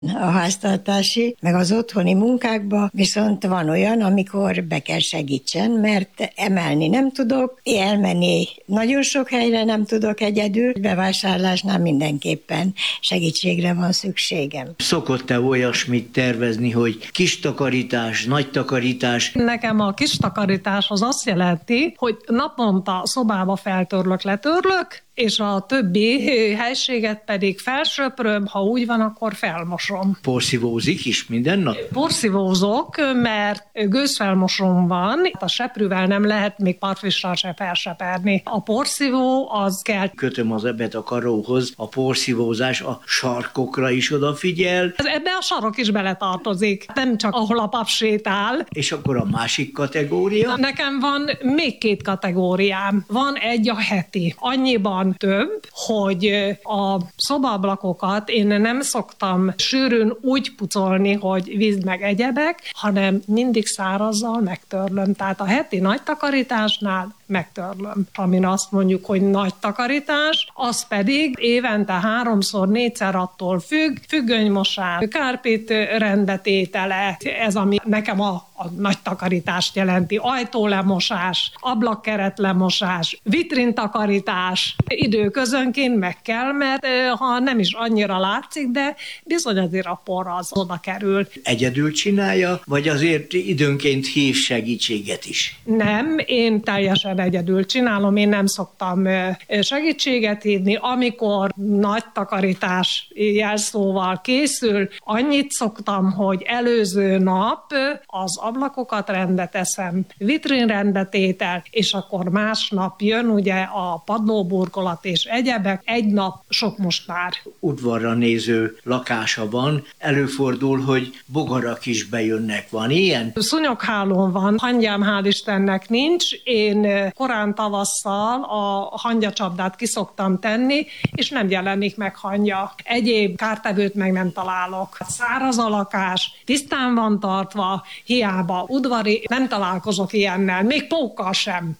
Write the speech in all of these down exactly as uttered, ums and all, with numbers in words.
A háztartási, meg az otthoni munkákban viszont van olyan, amikor be kell segítsen, mert emelni nem tudok, elmenni nagyon sok helyre nem tudok egyedül, bevásárlásnál mindenképpen segítségre van szükségem. Szokott-e olyasmit tervezni, hogy kis takarítás, nagy takarítás? Nekem a kis takarítás az azt jelenti, hogy naponta szobába feltörlök, letörlök, és a többi helységet pedig felsöpröm, ha úgy van, akkor felmosom. Porszívózik is minden nap? Porszívózok, mert gőzfelmosom van, a seprűvel nem lehet még partvissal se felseperni. A porszívó az kell. Kötöm az ebet a karóhoz, a porszívózás a sarkokra is odafigyel. Ebbe a sarok is beletartozik, nem csak ahol a pap sétál. És akkor a másik kategória? Nekem van még két kategóriám. Van egy a heti. Annyiban több, hogy a szobablakokat én nem szoktam sűrűn úgy pucolni, hogy víz meg egyebek, hanem mindig szárazzal megtörlöm. Tehát a heti nagy takarításnál megtörlöm. Amin azt mondjuk, hogy nagy takarítás, az pedig évente háromszor, négyszer attól függ, függönymosás, kárpit rendbetétele, ez ami nekem a, a nagy takarítást jelenti, ajtólemosás, ablakkeretlemosás, vitrintakarítás, időközönként meg kell, mert ha nem is annyira látszik, de bizony azért a por az oda kerül. Egyedül csinálja, vagy azért időnként hív segítséget is? Nem, én teljesen egyedül csinálom, én nem szoktam segítséget hívni. Amikor nagy takarítás jelszóval készül, annyit szoktam, hogy előző nap az ablakokat rendbe teszem, vitrin rendbetétel, és akkor másnap jön ugye a padlóburkolat és egyebek, egy nap sok most már. Udvarra néző lakása van, előfordul, hogy bogarak is bejönnek, van ilyen? Szúnyoghálón van, hangyám hál' Istennek nincs, én korán tavasszal a hangyacsapdát kiszoktam tenni, és nem jelenik meg hangya. Egyéb kártevőt meg nem találok. Száraz a lakás, tisztán van tartva, hiába udvari, nem találkozok ilyennel, még pókkal sem.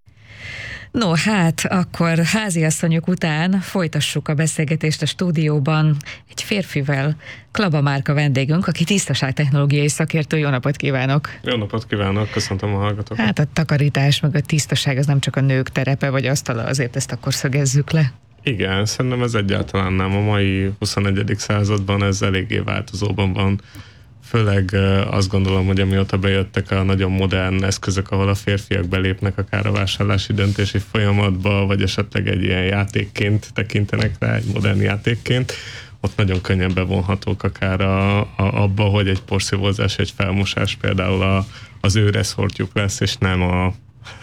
No, hát akkor háziasszonyok után folytassuk a beszélgetést a stúdióban egy férfivel. Klaba Márka vendégünk, aki tisztaságtechnológiai szakértő. Jó napot kívánok! Jó napot kívánok, köszöntöm a hallgatókat! Hát a takarítás, meg a tisztaság az nem csak a nők terepe vagy asztala, azért ezt akkor szögezzük le. Igen, szerintem ez egyáltalán nem. A mai huszonegyedik században ez eléggé változóban van. Főleg azt gondolom, hogy amióta bejöttek a nagyon modern eszközök, ahol a férfiak belépnek akár a vásárlási döntési folyamatba, vagy esetleg egy ilyen játékként tekintenek rá, egy modern játékként, ott nagyon könnyen bevonhatók akár a, a, abba, hogy egy porszívózás, egy felmosás például a, az ő reszortjuk lesz, és nem a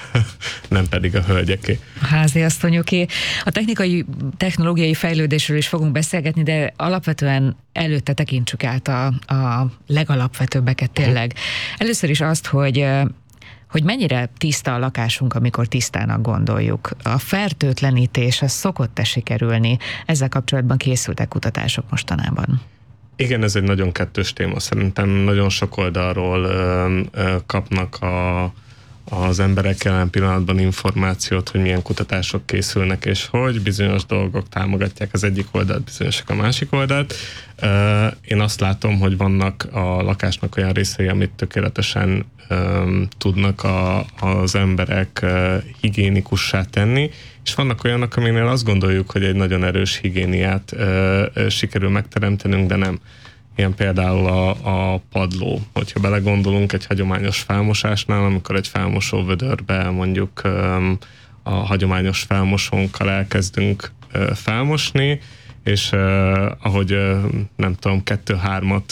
nem pedig a hölgyeké. A háziasszonyoké. A technikai, technológiai fejlődésről is fogunk beszélgetni, de alapvetően előtte tekintsük át a, a legalapvetőbbeket tényleg. Először is azt, hogy hogy mennyire tiszta a lakásunk, amikor tisztának gondoljuk. A fertőtlenítés, az szokott-e sikerülni? Ezzel kapcsolatban készültek kutatások mostanában. Igen, ez egy nagyon kettős téma. Szerintem nagyon sok oldalról ö, ö, kapnak a az emberek jelen pillanatban információt, hogy milyen kutatások készülnek, és hogy bizonyos dolgok támogatják az egyik oldalt, bizonyosak a másik oldalt. Én azt látom, hogy vannak a lakásnak olyan részei, amit tökéletesen tudnak a, az emberek higiénikussá tenni, és vannak olyanok, aminél azt gondoljuk, hogy egy nagyon erős higiéniát sikerül megteremtenünk, de nem. Ilyen például a, a padló. Hogyha belegondolunk egy hagyományos felmosásnál, amikor egy felmosó vödörbe mondjuk a hagyományos felmosónkkal elkezdünk felmosni, és ahogy nem tudom, kettő-hármat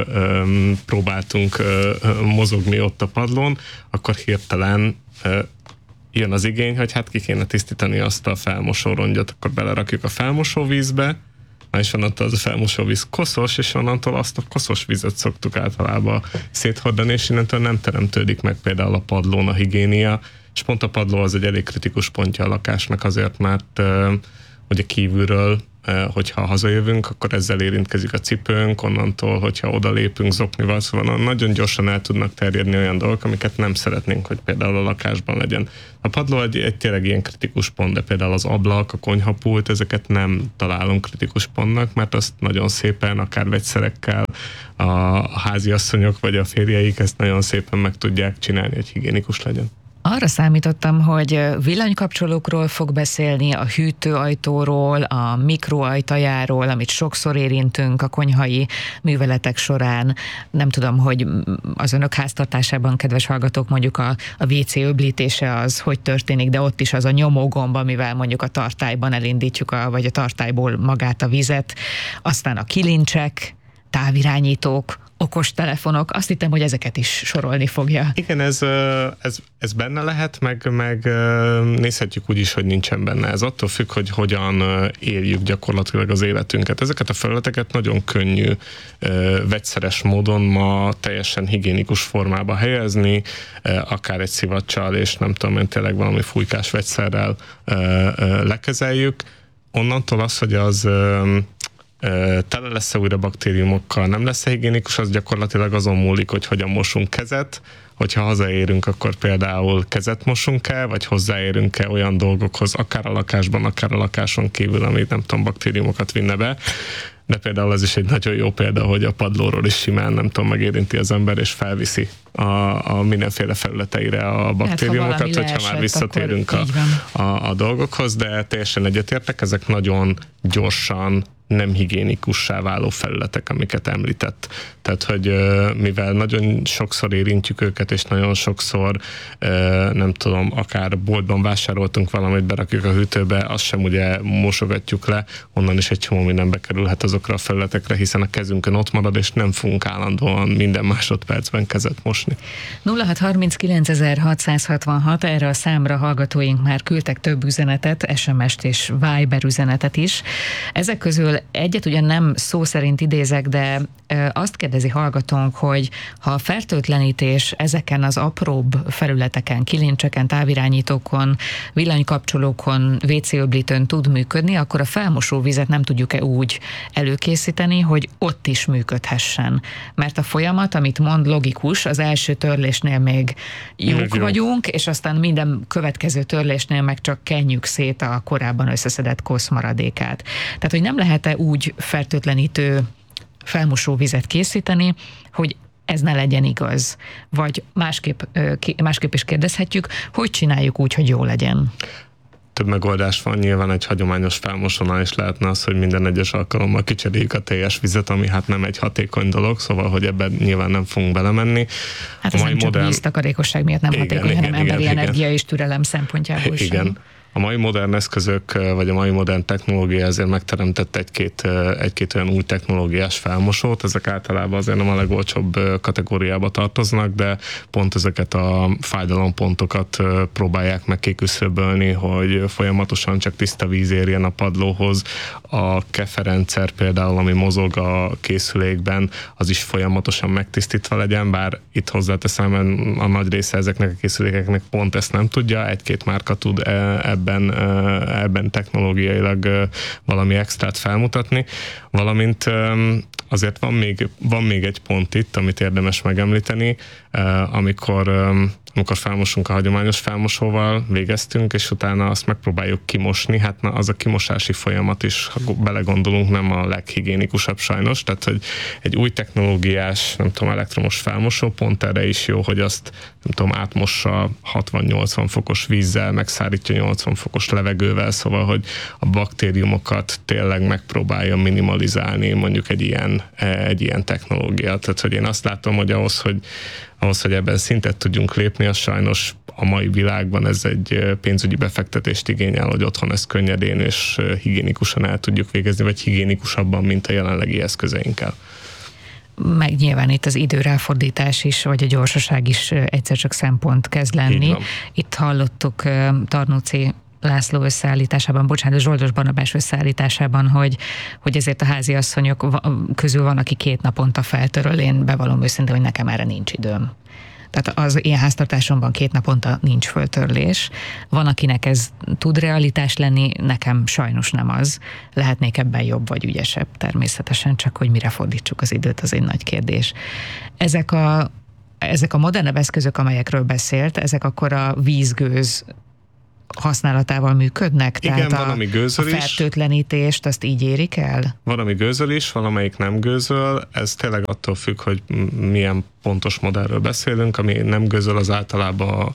próbáltunk mozogni ott a padlón, akkor hirtelen jön az igény, hogy hát ki kéne tisztítani azt a felmosó rongyot, akkor belerakjuk a felmosó vízbe, és onnantól az a felmosóvíz koszos, és onnantól azt a koszos vizet szoktuk általában széthordani, és innentől nem teremtődik meg például a padlón a higiénia, és pont a padló az egy elég kritikus pontja a lakásnak azért, mert uh, ugye kívülről hogyha hazajövünk, akkor ezzel érintkezik a cipőnk, onnantól, hogyha odalépünk zoknival, szóval nagyon gyorsan el tudnak terjedni olyan dolgok, amiket nem szeretnénk, hogy például a lakásban legyen. A padló egy, egy tényleg ilyen kritikus pont, de például az ablak, a konyhapult, ezeket nem találunk kritikus pontnak, mert azt nagyon szépen, akár vegyszerekkel a háziasszonyok vagy a férjeik ezt nagyon szépen meg tudják csinálni, hogy higiénikus legyen. Arra számítottam, hogy villanykapcsolókról fog beszélni, a hűtőajtóról, a mikroajtajáról, amit sokszor érintünk a konyhai műveletek során. Nem tudom, hogy az önök háztartásában, kedves hallgatók, mondjuk a, a vé cé öblítése az hogy történik, de ott is az a nyomógomb, amivel mondjuk a tartályban elindítjuk, a, vagy a tartályból magát a vizet, aztán a kilincsek, távirányítók, okostelefonok, azt hittem, hogy ezeket is sorolni fogja. Igen, ez, ez, ez benne lehet, meg, meg nézhetjük úgy is, hogy nincsen benne. Ez attól függ, hogy hogyan éljük gyakorlatilag az életünket. Ezeket a felületeket nagyon könnyű vegyszeres módon ma teljesen higiénikus formába helyezni, akár egy szivacsal, és nem tudom én, tényleg valami fújkás vegyszerrel lekezeljük. Onnantól az, hogy az tele lesz-e újra baktériumokkal, nem lesz-e higiénikus, az gyakorlatilag azon múlik, hogy hogyan mosunk kezet, hogyha hazaérünk, akkor például kezet mosunk el, vagy hozzáérünk-e olyan dolgokhoz, akár a lakásban, akár a lakáson kívül, amit nem tudom, baktériumokat vinne be. De például ez is egy nagyon jó példa, hogy a padlóról is simán, nem tudom, megérinti az ember, és felviszi a, a mindenféle felületeire a baktériumokat, hát, ha hogyha már visszatérünk a, a, a dolgokhoz, de teljesen egyetértek, ezek nagyon gyorsan nem higiénikussá váló felületek, amiket említett. Tehát, hogy mivel nagyon sokszor érintjük őket, és nagyon sokszor, nem tudom, akár boltban vásároltunk valamit, berakjuk a hűtőbe, azt sem ugye mosogatjuk le, onnan is egy csomó minden bekerülhet azokra a felületekre, hiszen a kezünkön ott marad, és nem fogunk állandóan minden másodpercben kezet mosni. nulla hat harminckilencezer-hatszázhatvanhat, erre a számra hallgatóink már küldtek több üzenetet, es em est és Viber üzenetet is. Ezek közül egyet ugyan nem szó szerint idézek, de azt kérdezi hallgatónk, hogy ha a fertőtlenítés ezeken az apróbb felületeken, kilincseken, távirányítókon, villanykapcsolókon, vé cé öblítőn tud működni, akkor a felmosóvizet nem tudjuk-e úgy előkészíteni, hogy ott is működhessen. Mert a folyamat, amit mond, logikus, az első törlésnél még jók jó. vagyunk, és aztán minden következő törlésnél meg csak kenjük szét a korábban összeszedett koszmaradékát. Tehát, hogy nem lehet-e úgy fertőtlenítő felmosóvizet készíteni, hogy ez ne legyen igaz. Vagy másképp, másképp is kérdezhetjük, hogy csináljuk úgy, hogy jó legyen. Több megoldás van, nyilván egy hagyományos felmosónál is lehetne az, hogy minden egyes alkalommal kicseréljük a teljes vizet, ami hát nem egy hatékony dolog, szóval, hogy ebben nyilván nem fogunk belemenni. Hát ez nem csak modern... víztakarékosság miatt nem igen, hatékony, igen, hanem igen, emberi igen. energia és türelem szempontjából igen. sem. A mai modern eszközök, vagy a mai modern technológia ezért megteremtett egy-két, egy-két olyan új technológiás felmosót, ezek általában azért nem a legolcsóbb kategóriába tartoznak, de pont ezeket a fájdalompontokat próbálják meg kiküszöbölni, hogy folyamatosan csak tiszta víz érjen a padlóhoz. A keferendszer például, ami mozog a készülékben, az is folyamatosan megtisztítva legyen, bár itt hozzáteszem, a nagy része ezeknek a készülékeknek pont ezt nem tudja, egy-két márka tud ebben Ebben, ebben technológiailag valami extrát felmutatni, valamint azért van még, van még egy pont itt, amit érdemes megemlíteni, amikor, amikor felmosunk a hagyományos felmosóval, végeztünk, és utána azt megpróbáljuk kimosni, hát na, az a kimosási folyamat is, ha belegondolunk, nem a leghigiénikusabb sajnos, tehát hogy egy új technológiás, nem tudom, elektromos felmosó pont erre is jó, hogy azt nem tudom, átmossa hatvan-nyolcvan fokos vízzel, megszárítja nyolcvan fokos levegővel, szóval, hogy a baktériumokat tényleg megpróbálja minimalizálni mondjuk egy ilyen, egy ilyen technológia. Tehát, hogy én azt látom, hogy ahhoz, hogy, ahhoz, hogy ebben szintet tudjunk lépni, az sajnos a mai világban ez egy pénzügyi befektetést igényel, hogy otthon ezt könnyedén és higiénikusan el tudjuk végezni, vagy higiénikusabban, mint a jelenlegi eszközeinkkel. Meg nyilván itt az időráfordítás is, vagy a gyorsaság is egyszer csak szempont kezd lenni. Itt hallottuk Tarnóci László összeállításában, bocsánat, Zsoldos Barnabás összeállításában, hogy, hogy ezért a háziasszonyok közül van, aki két naponta feltöröl. Én bevallom őszintén, hogy nekem erre nincs időm. Tehát az én háztartásomban két naponta nincs földtörlés. Van, akinek ez tud realitás lenni, nekem sajnos nem az. Lehetnék ebben jobb vagy ügyesebb természetesen, csak hogy mire fordítsuk az időt, az egy nagy kérdés. Ezek a, ezek a modernebb eszközök, amelyekről beszélt, ezek akkor a vízgőz használatával működnek? Igen, tehát van, a, ami gőzöl is. A fertőtlenítést, azt így érik el? Van, ami gőzöl is, valamelyik nem gőzöl. Ez tényleg attól függ, hogy milyen pontos modellről beszélünk, ami nem gőzöl, az általában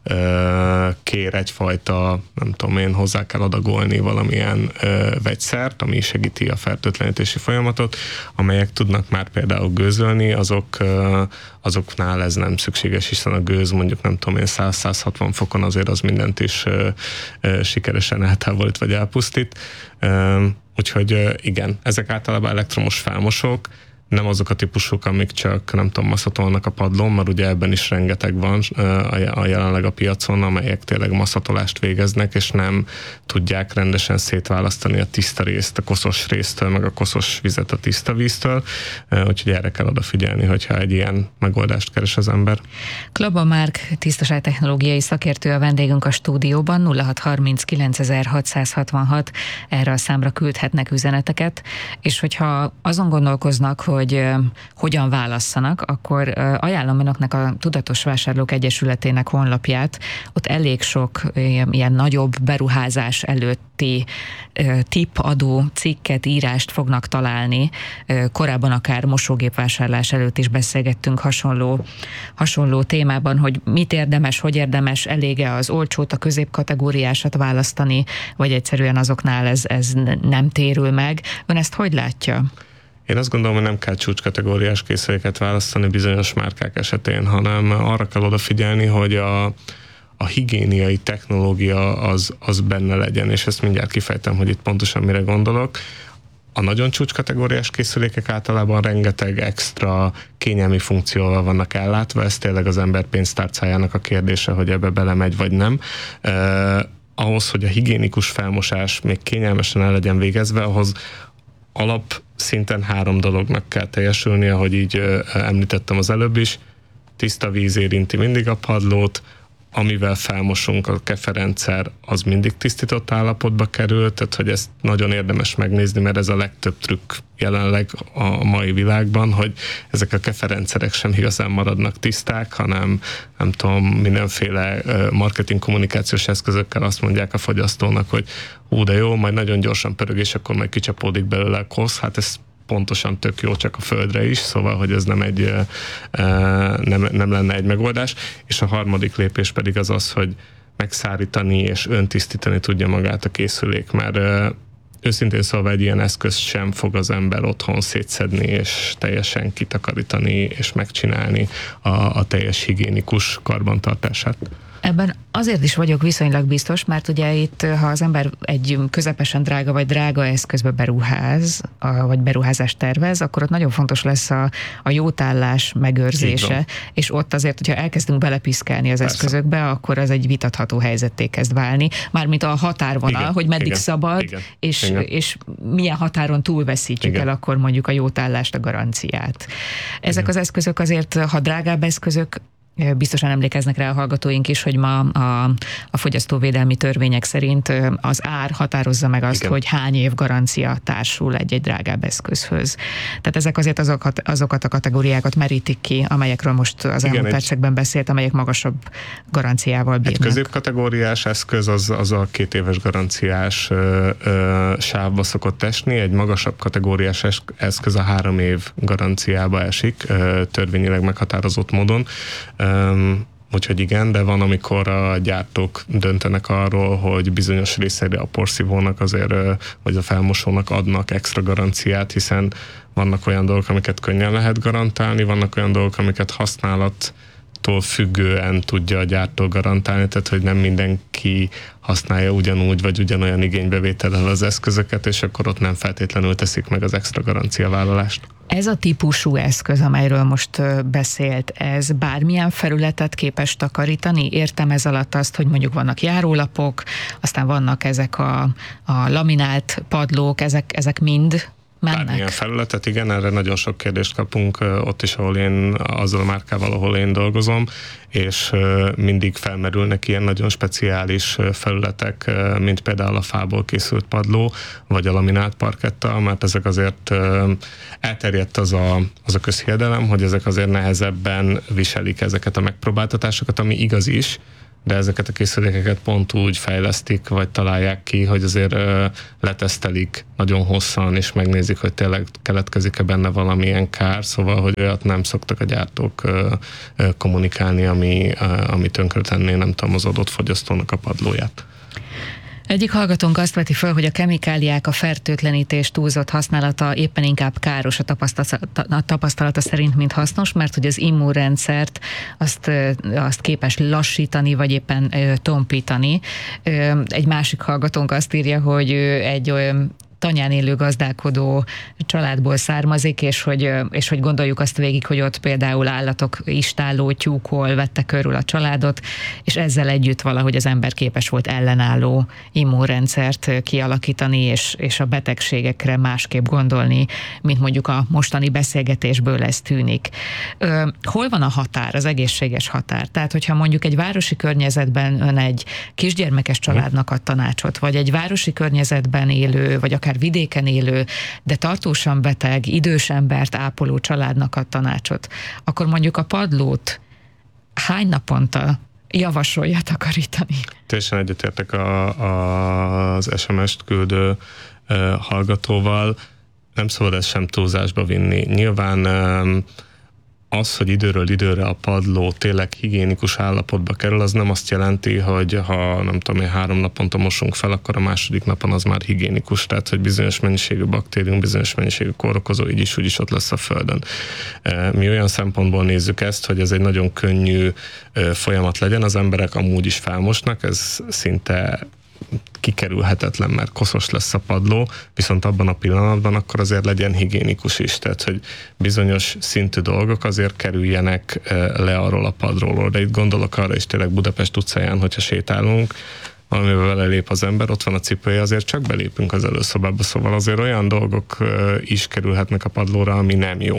ö, kér egyfajta, nem tudom én, hozzá kell adagolni valamilyen ö, vegyszert, ami segíti a fertőtlenítési folyamatot, amelyek tudnak már például gőzölni, azok, ö, azoknál ez nem szükséges, hiszen a gőz mondjuk nem tudom én száz-százhatvan fokon azért az mindent is ö, ö, sikeresen eltávolít vagy elpusztít. Ö, úgyhogy ö, igen, ezek általában elektromos felmosók, nem azok a típusok, amik csak, nem tudom, maszatolnak a padlón, mert ugye ebben is rengeteg van a jelenleg a piacon, amelyek tényleg maszatolást végeznek, és nem tudják rendesen szétválasztani a tiszta részt a koszos résztől, meg a koszos vizet a tiszta víztől, úgyhogy erre kell odafigyelni, hogyha egy ilyen megoldást keres az ember. Klaba Márk tisztaságtechnológiai szakértő a vendégünk a stúdióban, nulla hat harminc kilencezer-hatszázhatvanhat, erre a számra küldhetnek üzeneteket, és hogyha azon gondolkoznak, hogy hogy hogyan válasszanak, akkor ajánlom önöknek a Tudatos Vásárlók Egyesületének honlapját. Ott elég sok ilyen nagyobb beruházás előtti tippadó cikket, írást fognak találni. Korábban akár mosógépvásárlás előtt is beszélgettünk hasonló, hasonló témában, hogy mit érdemes, hogy érdemes, elége az olcsót, a középkategóriásat választani, vagy egyszerűen azoknál ez, ez nem térül meg. Ön ezt hogy látja? Én azt gondolom, hogy nem kell csúcskategóriás készüléket választani bizonyos márkák esetén, hanem arra kell odafigyelni, hogy a, a higiéniai technológia az, az benne legyen, és ezt mindjárt kifejtem, hogy itt pontosan mire gondolok. A nagyon csúcskategóriás készülékek általában rengeteg extra kényelmi funkcióval vannak ellátva, ez tényleg az ember pénztárcájának a kérdése, hogy ebbe belemegy vagy nem. Eh, ahhoz, hogy a higiénikus felmosás még kényelmesen el legyen végezve, ahhoz alap szinten három dolognak kell teljesülnie, ahogy így ö, említettem az előbb is. Tiszta víz érinti mindig a padlót, amivel felmosunk, a keferendszer, az mindig tisztított állapotba kerül, tehát hogy ezt nagyon érdemes megnézni, mert ez a legtöbb trükk jelenleg a mai világban, hogy ezek a keferendszerek sem igazán maradnak tiszták, hanem nem tudom, mindenféle marketing kommunikációs eszközökkel azt mondják a fogyasztónak, hogy hú, de jó, majd nagyon gyorsan pörög, és akkor majd kicsapódik belőle a kosz. Hát ez pontosan tök jó, csak a földre is, szóval, hogy ez nem egy nem, nem lenne egy megoldás. És a harmadik lépés pedig az az, hogy megszárítani és öntisztítani tudja magát a készülék, mert őszintén szólva egy ilyen eszközt sem fog az ember otthon szétszedni és teljesen kitakarítani és megcsinálni a, a teljes higiénikus karbantartását. Ebben azért is vagyok viszonylag biztos, mert ugye itt, ha az ember egy közepesen drága vagy drága eszközbe beruház, vagy beruházást tervez, akkor ott nagyon fontos lesz a, a jótállás megőrzése, és ott azért, hogyha elkezdünk belepiszkálni az Persze. eszközökbe, akkor az egy vitatható helyzetté kezd válni. Mármint a határvonal, igen, hogy meddig igen, szabad, igen, és, igen. és milyen határon túlveszítjük igen. el akkor mondjuk a jótállást, a garanciát. Ezek igen. az eszközök azért, ha drágább eszközök, biztosan emlékeznek rá a hallgatóink is, hogy ma a, a fogyasztóvédelmi törvények szerint az ár határozza meg azt, Igen. hogy hány év garancia társul egy-egy drágább eszközhöz. Tehát ezek azért azokat, azokat a kategóriákat merítik ki, amelyekről most az elmúlt percekben beszélt, amelyek magasabb garanciával bírnak. Egy középkategóriás eszköz az, az a két éves garanciás ö, ö, sávba szokott esni, egy magasabb kategóriás eszköz a három év garanciába esik, ö, törvényileg meghatározott módon. Um, úgyhogy igen, de van, amikor a gyártók döntenek arról, hogy bizonyos részeire a porszívónak azért, vagy a felmosónak adnak extra garanciát, hiszen vannak olyan dolgok, amiket könnyen lehet garantálni, vannak olyan dolgok, amiket használattól függően tudja a gyártó garantálni, tehát hogy nem mindenki használja ugyanúgy, vagy ugyanolyan igénybevétellel az eszközöket, és akkor ott nem feltétlenül teszik meg az extra garanciavállalást. Ez a típusú eszköz, amelyről most beszélt, ez bármilyen felületet képes takarítani? Értem ez alatt azt, hogy mondjuk vannak járólapok, aztán vannak ezek a, a laminált padlók, ezek, ezek mind bármilyen felületet, igen, erre nagyon sok kérdést kapunk ott is, ahol én, azzal a márkával, ahol én dolgozom, és mindig felmerülnek ilyen nagyon speciális felületek, mint például a fából készült padló, vagy a laminált parketta, mert ezek azért elterjedt az a, az a közhiedelem, hogy ezek azért nehezebben viselik ezeket a megpróbáltatásokat, ami igaz is, de ezeket a készülékeket pont úgy fejlesztik, vagy találják ki, hogy azért ö, letesztelik nagyon hosszan, és megnézik, hogy tényleg keletkezik-e benne valamilyen kár, szóval, hogy olyat nem szoktak a gyártók ö, ö, kommunikálni, ami, ö, ami tönkretenné, nem tudom, az adott fogyasztónak a padlóját. Egyik hallgatónk azt veti föl, hogy a kemikáliák, a fertőtlenítés túlzott használata éppen inkább káros a tapasztalata, a tapasztalata szerint, mint hasznos, mert hogy az immunrendszert azt, azt képes lassítani, vagy éppen tompítani. Egy másik hallgatónk azt írja, hogy egy olyan tanyán élő gazdálkodó családból származik, és hogy, és hogy gondoljuk azt végig, hogy ott például állatok istálló, tyúkol vette körül a családot, és ezzel együtt valahogy az ember képes volt ellenálló immunrendszert kialakítani, és, és a betegségekre másképp gondolni, mint mondjuk a mostani beszélgetésből ez tűnik. Hol van a határ, az egészséges határ? Tehát, hogyha mondjuk egy városi környezetben ön egy kisgyermekes családnak ad tanácsot, vagy egy városi környezetben élő, vagy akár vidéken élő, de tartósan beteg, idős embert ápoló családnak ad tanácsot, akkor mondjuk a padlót hány naponta javasolja takarítani? Teljesen egyetértek a, a, az es em es-t küldő uh, hallgatóval. Nem szabad ezt sem túlzásba vinni. Nyilván um, az, hogy időről időre a padló tényleg higiénikus állapotba kerül, az nem azt jelenti, hogy ha nem tudom én három naponta mosunk fel, akkor a második napon az már higiénikus, tehát hogy bizonyos mennyiségű baktérium, bizonyos mennyiségű kórokozó így is úgy is ott lesz a földön. Mi olyan szempontból nézzük ezt, hogy ez egy nagyon könnyű folyamat legyen, az emberek amúgy is felmosnak, ez szinte kikerülhetetlen, mert koszos lesz a padló, viszont abban a pillanatban akkor azért legyen higiénikus is, tehát hogy bizonyos szintű dolgok azért kerüljenek le arról a padról, de itt gondolok arra is tényleg Budapest utcáján, hogyha sétálunk, valamivel vele lép az ember, ott van a cipője, azért csak belépünk az előszobába, szóval azért olyan dolgok is kerülhetnek a padlóra, ami nem jó.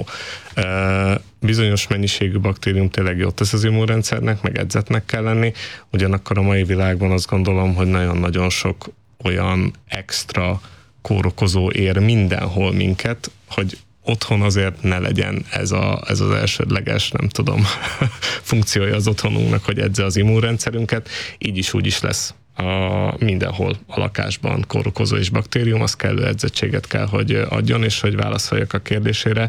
Bizonyos mennyiségű baktérium tényleg jót tesz az immunrendszernek, meg edzetnek kell lenni, ugyanakkor a mai világban azt gondolom, hogy nagyon-nagyon sok olyan extra kórokozó ér mindenhol minket, hogy otthon azért ne legyen ez, a, ez az elsődleges, nem tudom, funkciója az otthonunknak, hogy edze az immunrendszerünket, így is úgy is lesz. A, mindenhol a lakásban kórokozó és baktérium, az kellő edzettséget kell, hogy adjon, és hogy válaszoljak a kérdésére.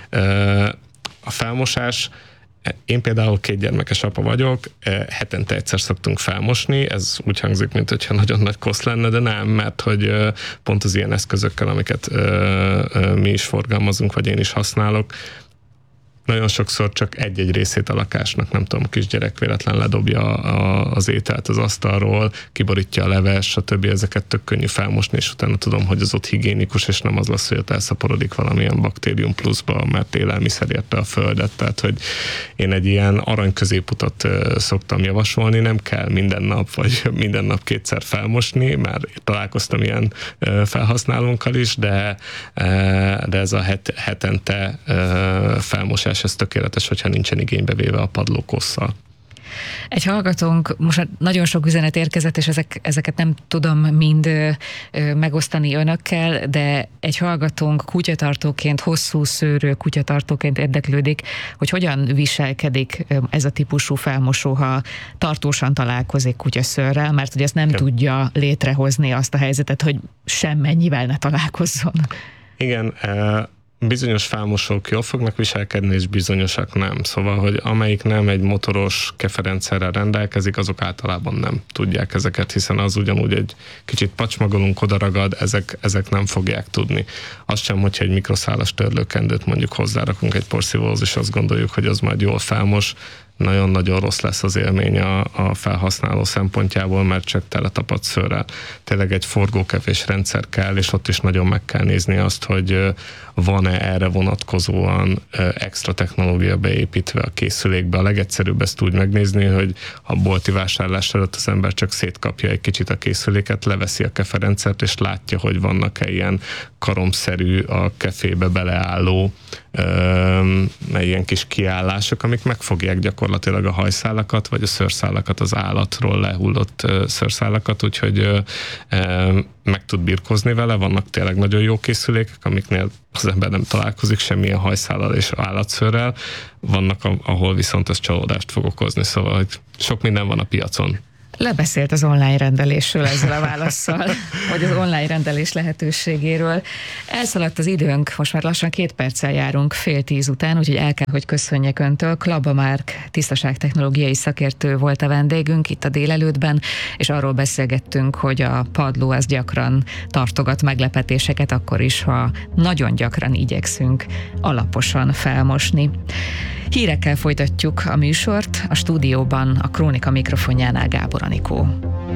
A felmosás, én például kétgyermekes apa vagyok, hetente egyszer szoktunk felmosni, ez úgy hangzik, mint hogyha nagyon nagy kosz lenne, de nem, mert hogy pont az ilyen eszközökkel, amiket mi is forgalmazunk, vagy én is használok, nagyon sokszor csak egy-egy részét a lakásnak, nem tudom, kisgyerek véletlen ledobja a, az ételt az asztalról, kiborítja a leves, stb. Ezeket tök könnyű felmosni, és utána tudom, hogy az ott higiénikus, és nem az lesz, hogy ott elszaporodik valamilyen baktérium pluszba, mert élelmiszer érte a földet. Tehát, hogy én egy ilyen arany középutat szoktam javasolni, nem kell minden nap, vagy minden nap kétszer felmosni, már találkoztam ilyen felhasználónkkal is, de, de ez a het, hetente felmosás, ez tökéletes, hogyha nincsen igénybe véve a padló kosszal. Egy hallgatónk, most nagyon sok üzenet érkezett, és ezek, ezeket nem tudom mind ö, megosztani önökkel, de egy hallgatónk kutyatartóként, hosszú szőrő kutyatartóként érdeklődik, hogy hogyan viselkedik ez a típusú felmosó, ha tartósan találkozik kutyaszőrrel, mert hogy ezt nem Igen. tudja létrehozni azt a helyzetet, hogy semmennyivel ne találkozzon. Igen, e- bizonyos felmosók jól fognak viselkedni, és bizonyosak nem. Szóval, hogy amelyik nem egy motoros keferendszerrel rendelkezik, azok általában nem tudják ezeket, hiszen az ugyanúgy egy kicsit pacsmagolunk, odaragad, ezek, ezek nem fogják tudni. Azt sem, hogyha egy mikroszálas törlőkendőt mondjuk hozzárakunk egy porszívóhoz, és azt gondoljuk, hogy az majd jól felmos, nagyon-nagyon rossz lesz az élmény a, a felhasználó szempontjából, mert csak teletapadt szőrrel. Tényleg egy forgókevés rendszer kell, és ott is nagyon meg kell nézni azt, hogy van-e erre vonatkozóan extra technológia beépítve a készülékbe. A legegyszerűbb ezt úgy megnézni, hogy a bolti vásárlás előtt az ember csak szétkapja egy kicsit a készüléket, leveszi a keferendszert, és látja, hogy vannak-e ilyen karomszerű, a kefébe beleálló ö, ilyen kis kiállások, amik megfogják gyakorlatilag a hajszálakat, vagy a szőrszálakat, az állatról lehullott ö, szőrszálakat, úgyhogy ö, ö, meg tud birkózni vele. Vannak tényleg nagyon jó készülékek, amiknél az ember nem találkozik semmilyen hajszállal és állatszőrrel. Vannak, ahol viszont ez csalódást fog okozni, szóval hogy sok minden van a piacon. Lebeszélt az online rendelésről ezzel a válasszal, vagy az online rendelés lehetőségéről. Elszaladt az időnk, most már lassan két perccel járunk fél tíz után, úgyhogy el kell, hogy köszönjek öntől. Klaba Márk tisztaságtechnológiai szakértő volt a vendégünk itt a délelőttben, és arról beszélgettünk, hogy a padló az gyakran tartogat meglepetéseket, akkor is, ha nagyon gyakran igyekszünk alaposan felmosni. Hírekkel folytatjuk a műsort, a stúdióban a Krónika mikrofonjánál Gábor Anikó.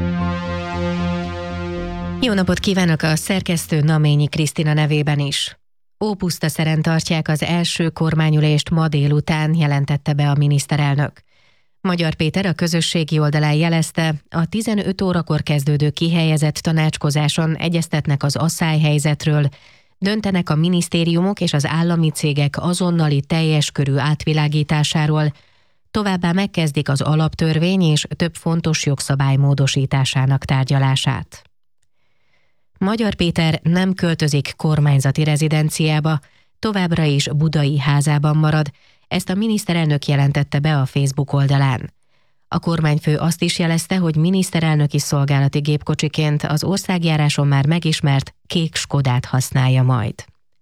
Jó napot kívánok a szerkesztő Naményi Krisztina nevében is. Ópusztaszeren tartják az első kormányülést ma délután, jelentette be a miniszterelnök. Magyar Péter a közösségi oldalán jelezte, a tizenöt órakor kezdődő kihelyezett tanácskozáson egyeztetnek az asszályhelyzetről, döntenek a minisztériumok és az állami cégek azonnali teljes körű átvilágításáról, továbbá megkezdik az alaptörvény és több fontos jogszabály módosításának tárgyalását. Magyar Péter nem költözik kormányzati rezidenciába, továbbra is budai házában marad, ezt a miniszterelnök jelentette be a Facebook oldalán. A kormányfő azt is jelezte, hogy miniszterelnöki szolgálati gépkocsiként az országjáráson már megismert kék Skodát használja majd.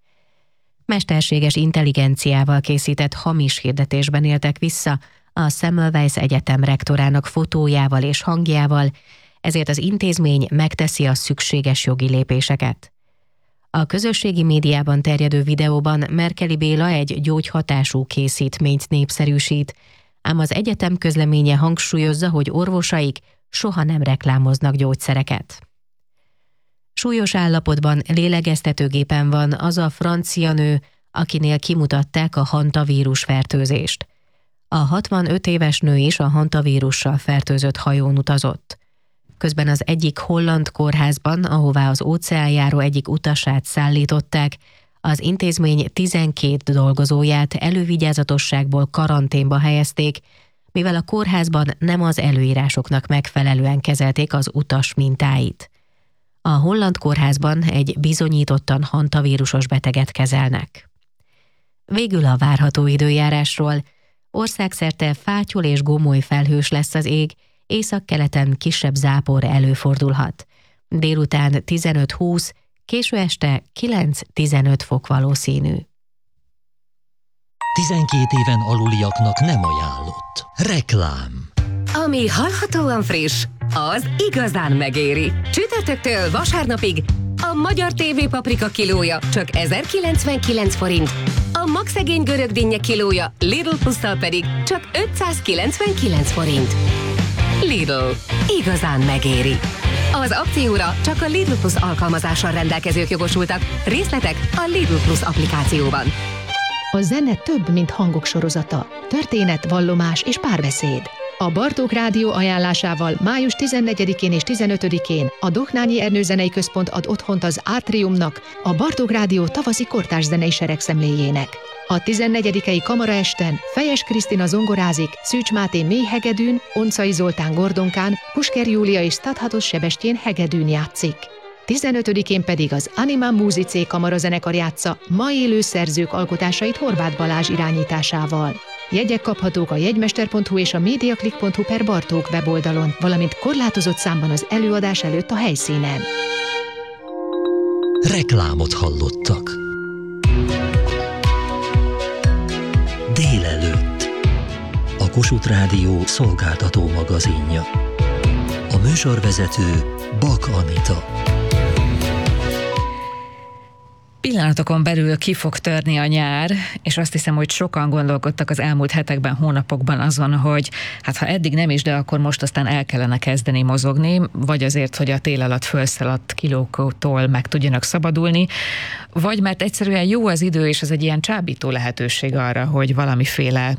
Mesterséges intelligenciával készített hamis hirdetésben éltek vissza a Semmelweis Egyetem rektorának fotójával és hangjával, ezért az intézmény megteszi a szükséges jogi lépéseket. A közösségi médiában terjedő videóban Merkeli Béla egy gyógyhatású készítményt népszerűsít, ám az egyetem közleménye hangsúlyozza, hogy orvosaik soha nem reklámoznak gyógyszereket. Súlyos állapotban lélegeztetőgépen van az a francia nő, akinél kimutatták a hantavírus fertőzést. A hatvanöt éves nő is a hantavírussal fertőzött hajón utazott. Közben az egyik holland kórházban, ahová az óceánjáró egyik utasát szállították, az intézmény tizenkét dolgozóját elővigyázatosságból karanténba helyezték, mivel a kórházban nem az előírásoknak megfelelően kezelték az utas mintáit. A holland kórházban egy bizonyítottan hantavírusos beteget kezelnek. Végül a várható időjárásról. Országszerte fátyol és gomoly felhős lesz az ég, északkeleten kisebb zápor előfordulhat. Délután tizenöt-húsz, késő este kilenc-tizenöt fok valószínű. tizenkét éven aluliaknak nem ajánlott. Reklám. Ami hallhatóan friss, az igazán megéri. Csütörtöktől vasárnapig a magyar té vé paprika kilója csak ezerkilencvenkilenc forint, a magszegény görögdinnye kilója Lidl plusszal pedig csak ötszázkilencvenkilenc forint. Lidl. Igazán megéri. Az akcióra csak a Lidl Plus alkalmazással rendelkezők jogosultak. Részletek a Lidl Plus applikációban. A zene több, mint hangok sorozata. Történet, vallomás és párbeszéd. A Bartók Rádió ajánlásával május tizennegyedikén és tizenötödikén a Dohnányi Ernő Zenei Központ ad otthont az Átriumnak, a Bartók Rádió tavaszi kortárs zenei seregszemléjének. A tizennegyedikei kamaraesten Fejes Krisztina zongorázik, Szűcs Máté mély hegedűn, Oncai Zoltán gordonkán, Pusker Júlia és Stadhatos Sebestyén hegedűn játszik. tizenötödikén pedig az Anima Musicé kamarazenekar játsza ma élő szerzők alkotásait Horváth Balázs irányításával. Jegyek kaphatók a jegymester pont hu és a mediaclick pont hu per Bartók weboldalon, valamint korlátozott számban az előadás előtt a helyszínen. Reklámot hallottak. Délelőtt. A Kossuth Rádió szolgáltató magazinja. A műsorvezető Bak Anita. Pillanatokon belül ki fog törni a nyár, és azt hiszem, hogy sokan gondolkodtak az elmúlt hetekben, hónapokban azon, hogy hát ha eddig nem is, de akkor most aztán el kellene kezdeni mozogni, vagy azért, hogy a tél alatt felszaladt kilóktól meg tudjanak szabadulni, vagy mert egyszerűen jó az idő, és ez egy ilyen csábító lehetőség arra, hogy valamiféle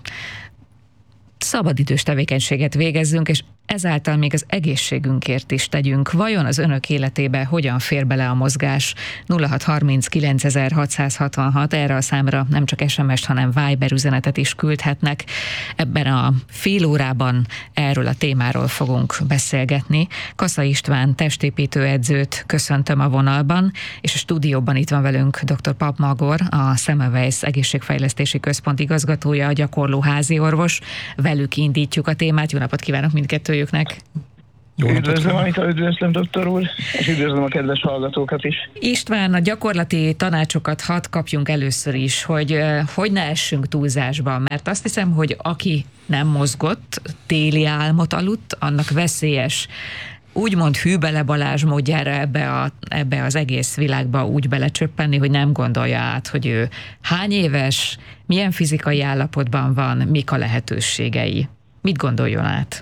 szabadidős tevékenységet végezzünk, és ezáltal még az egészségünkért is tegyünk. Vajon az önök életébe hogyan fér bele a mozgás? nulla hat harminc kilencezer hatszázhatvanhat, erre a számra nem csak es em es-t, hanem Viber üzenetet is küldhetnek. Ebben a fél órában erről a témáról fogunk beszélgetni. Kassa István testépítőedzőt köszöntöm a vonalban, és a stúdióban itt van velünk dr. Papp Magor, a Semmelweis Egészségfejlesztési Központ igazgatója, a gyakorló háziorvos. Velük indítjuk a témát. Jó napot kívánok mindkettőjüknek! Üdvözlöm, Anita, üdvözlöm, doktor úr, és üdvözlöm a kedves hallgatókat is. István, a gyakorlati tanácsokat hadd kapjunk először is, hogy hogy ne essünk túlzásba, mert azt hiszem, hogy aki nem mozgott, téli álmot aludt, annak veszélyes úgymond Hűbele Balázs módjára ebbe, a, ebbe az egész világba úgy belecsöppenni, hogy nem gondolja át, hogy ő hány éves, milyen fizikai állapotban van, mik a lehetőségei. Mit gondoljon át?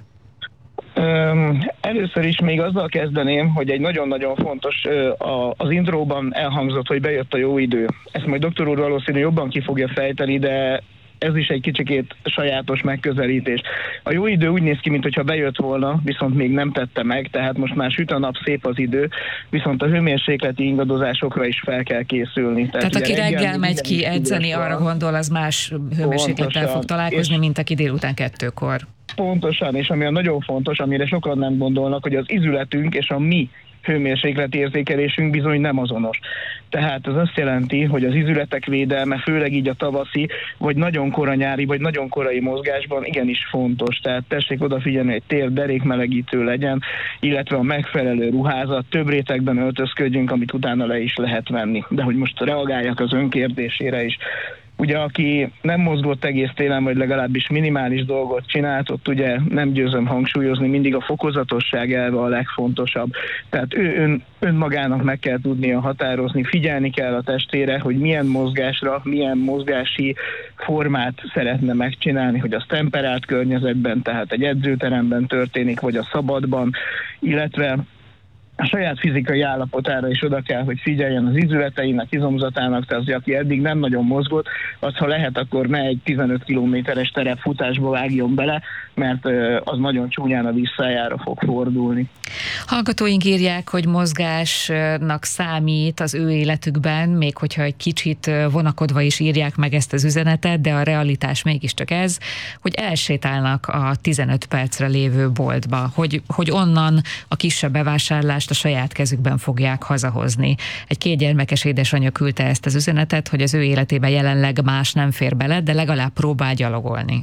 Um, először is még azzal kezdeném, hogy egy nagyon-nagyon fontos, uh, az intróban elhangzott, hogy bejött a jó idő. Ezt majd doktor úr valószínű jobban ki fogja fejteni, de ez is egy kicsikét sajátos megközelítés. A jó idő úgy néz ki, mintha bejött volna, viszont még nem tette meg, tehát most már süt a nap, szép az idő, viszont a hőmérsékleti ingadozásokra is fel kell készülni. Tehát, tehát aki reggel, reggel megy ki edzeni, arra gondol, az más hőmérséklettel fog találkozni, mint aki délután kettőkor. Pontosan, és ami a nagyon fontos, amire sokan nem gondolnak, hogy az izületünk és a mi hőmérsékleti érzékelésünk bizony nem azonos. Tehát ez azt jelenti, hogy az izületek védelme, főleg így a tavaszi, vagy nagyon kora nyári, vagy nagyon korai mozgásban igenis fontos. Tehát tessék odafigyelni, hogy tér derékmelegítő legyen, illetve a megfelelő ruházat, több rétegben öltözködjünk, amit utána le is lehet venni. De hogy most reagáljak az önkérdésére is. Ugye, aki nem mozgott egész télen, vagy legalábbis minimális dolgot csinált, ott ugye nem győzöm hangsúlyozni, mindig a fokozatosság elve a legfontosabb. Tehát ő ön, önmagának meg kell tudnia határozni, figyelni kell a testére, hogy milyen mozgásra, milyen mozgási formát szeretne megcsinálni, hogy az temperált környezetben, tehát egy edzőteremben történik, vagy a szabadban, illetve a saját fizikai állapotára is oda kell, hogy figyeljen az izületeinek, izomzatának, tehát aki eddig nem nagyon mozgott, az ha lehet, akkor ne egy tizenöt kilométeres terepfutásba vágjon bele, mert az nagyon csúnyán a visszájára fog fordulni. Hallgatóink írják, hogy mozgásnak számít az ő életükben, még hogyha egy kicsit vonakodva is írják meg ezt az üzenetet, de a realitás mégiscsak ez, hogy elsétálnak a tizenöt percre lévő boltba, hogy, hogy onnan a kisebb bevásárlást a saját kezükben fogják hazahozni. Egy kétgyermekes édesanyja küldte ezt az üzenetet, hogy az ő életében jelenleg más nem fér bele, de legalább próbál gyalogolni.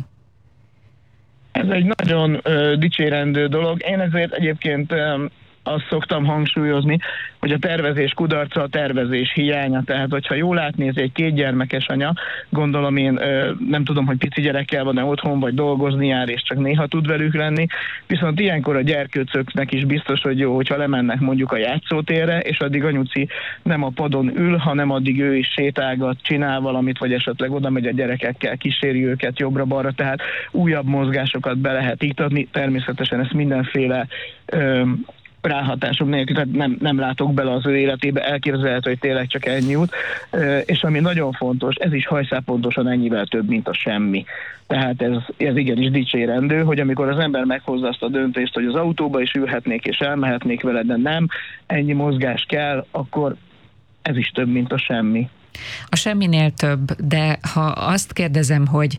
Ez egy nagyon ö, dicsérendő dolog. Én ezért egyébként ö, azt szoktam hangsúlyozni, hogy a tervezés kudarca a tervezés hiánya. Tehát, hogyha jól átnézi egy kétgyermekes anya, gondolom én nem tudom, hogy pici gyerekkel van-e otthon, vagy dolgozni jár, és csak néha tud velük lenni, viszont ilyenkor a gyerkőcöknek is biztos, hogy jó, hogyha lemennek mondjuk a játszótérre, és addig anyuci nem a padon ül, hanem addig ő is sétálgat, csinál valamit, vagy esetleg oda megy a gyerekekkel, kíséri őket jobbra-balra, tehát újabb mozgásokat be lehet iktatni. Természetesen ezt mindenféle ö, ráhatásom nélkül, tehát nem, nem látok bele az ő életébe, elképzelhető, hogy tényleg csak ennyi út, és ami nagyon fontos, ez is hajszálpontosan ennyivel több, mint a semmi. Tehát ez, ez igenis dicsérendő, hogy amikor az ember meghozza azt a döntést, hogy az autóba is ülhetnék és elmehetnék vele, de nem, ennyi mozgás kell, akkor ez is több, mint a semmi. A semminél több, de ha azt kérdezem, hogy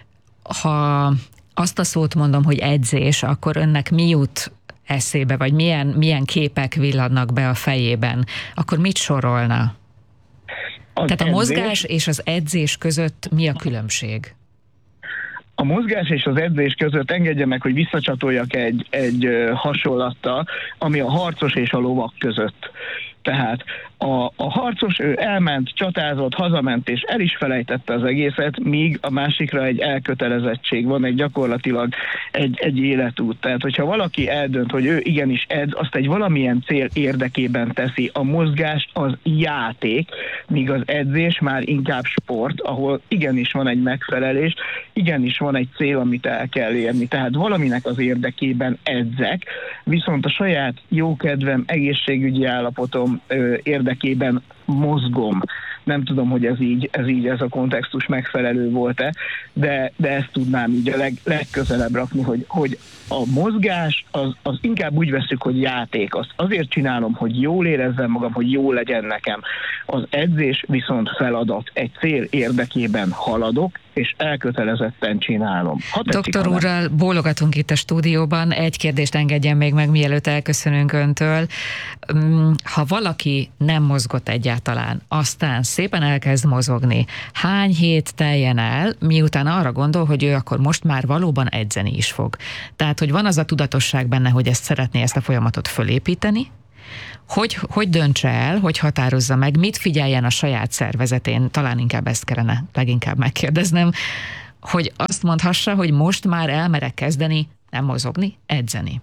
ha azt a szót mondom, hogy edzés, akkor önnek mi jut eszébe, vagy milyen, milyen képek villannak be a fejében, akkor mit sorolna? Az Tehát a edzés, mozgás és az edzés között mi a különbség? A mozgás és az edzés között engedje meg, hogy visszacsatoljak egy, egy hasonlattal, ami a harcos és a lovak között. Tehát a, a harcos, ő elment, csatázott, hazament, és el is felejtette az egészet, míg a másikra egy elkötelezettség van, egy gyakorlatilag egy, egy életút. Tehát, hogyha valaki eldönt, hogy ő igenis edz, azt egy valamilyen cél érdekében teszi. A mozgás az játék, míg az edzés már inkább sport, ahol igenis van egy megfelelés, igenis van egy cél, amit el kell érni. Tehát valaminek az érdekében edzek, viszont a saját jókedvem, egészségügyi állapotom ö, érdekében mozgom. Nem tudom, hogy ez így, ez így, ez a kontextus megfelelő volt-e, de, de ezt tudnám így a leg, legközelebb rakni, hogy, hogy a mozgás az, az inkább úgy veszük, hogy játék. Azt azért csinálom, hogy jól érezzem magam, hogy jó legyen nekem. Az edzés viszont feladat. Egy cél érdekében haladok, és elkötelezetten csinálom. Ha Doktor úrral bólogatunk itt a stúdióban. Egy kérdést engedjen még meg, mielőtt elköszönünk öntől. Ha valaki nem mozgott egyáltalán, aztán szépen elkezd mozogni, hány hét teljen el, miután arra gondol, hogy ő akkor most már valóban edzeni is fog? Tehát, hogy van az a tudatosság benne, hogy ezt szeretné, ezt a folyamatot fölépíteni, Hogy, hogy döntse el, hogy határozza meg, mit figyeljen a saját szervezetén, talán inkább ezt kellene leginkább megkérdeznem, hogy azt mondhassa, hogy most már elmerek kezdeni, nem mozogni, edzeni.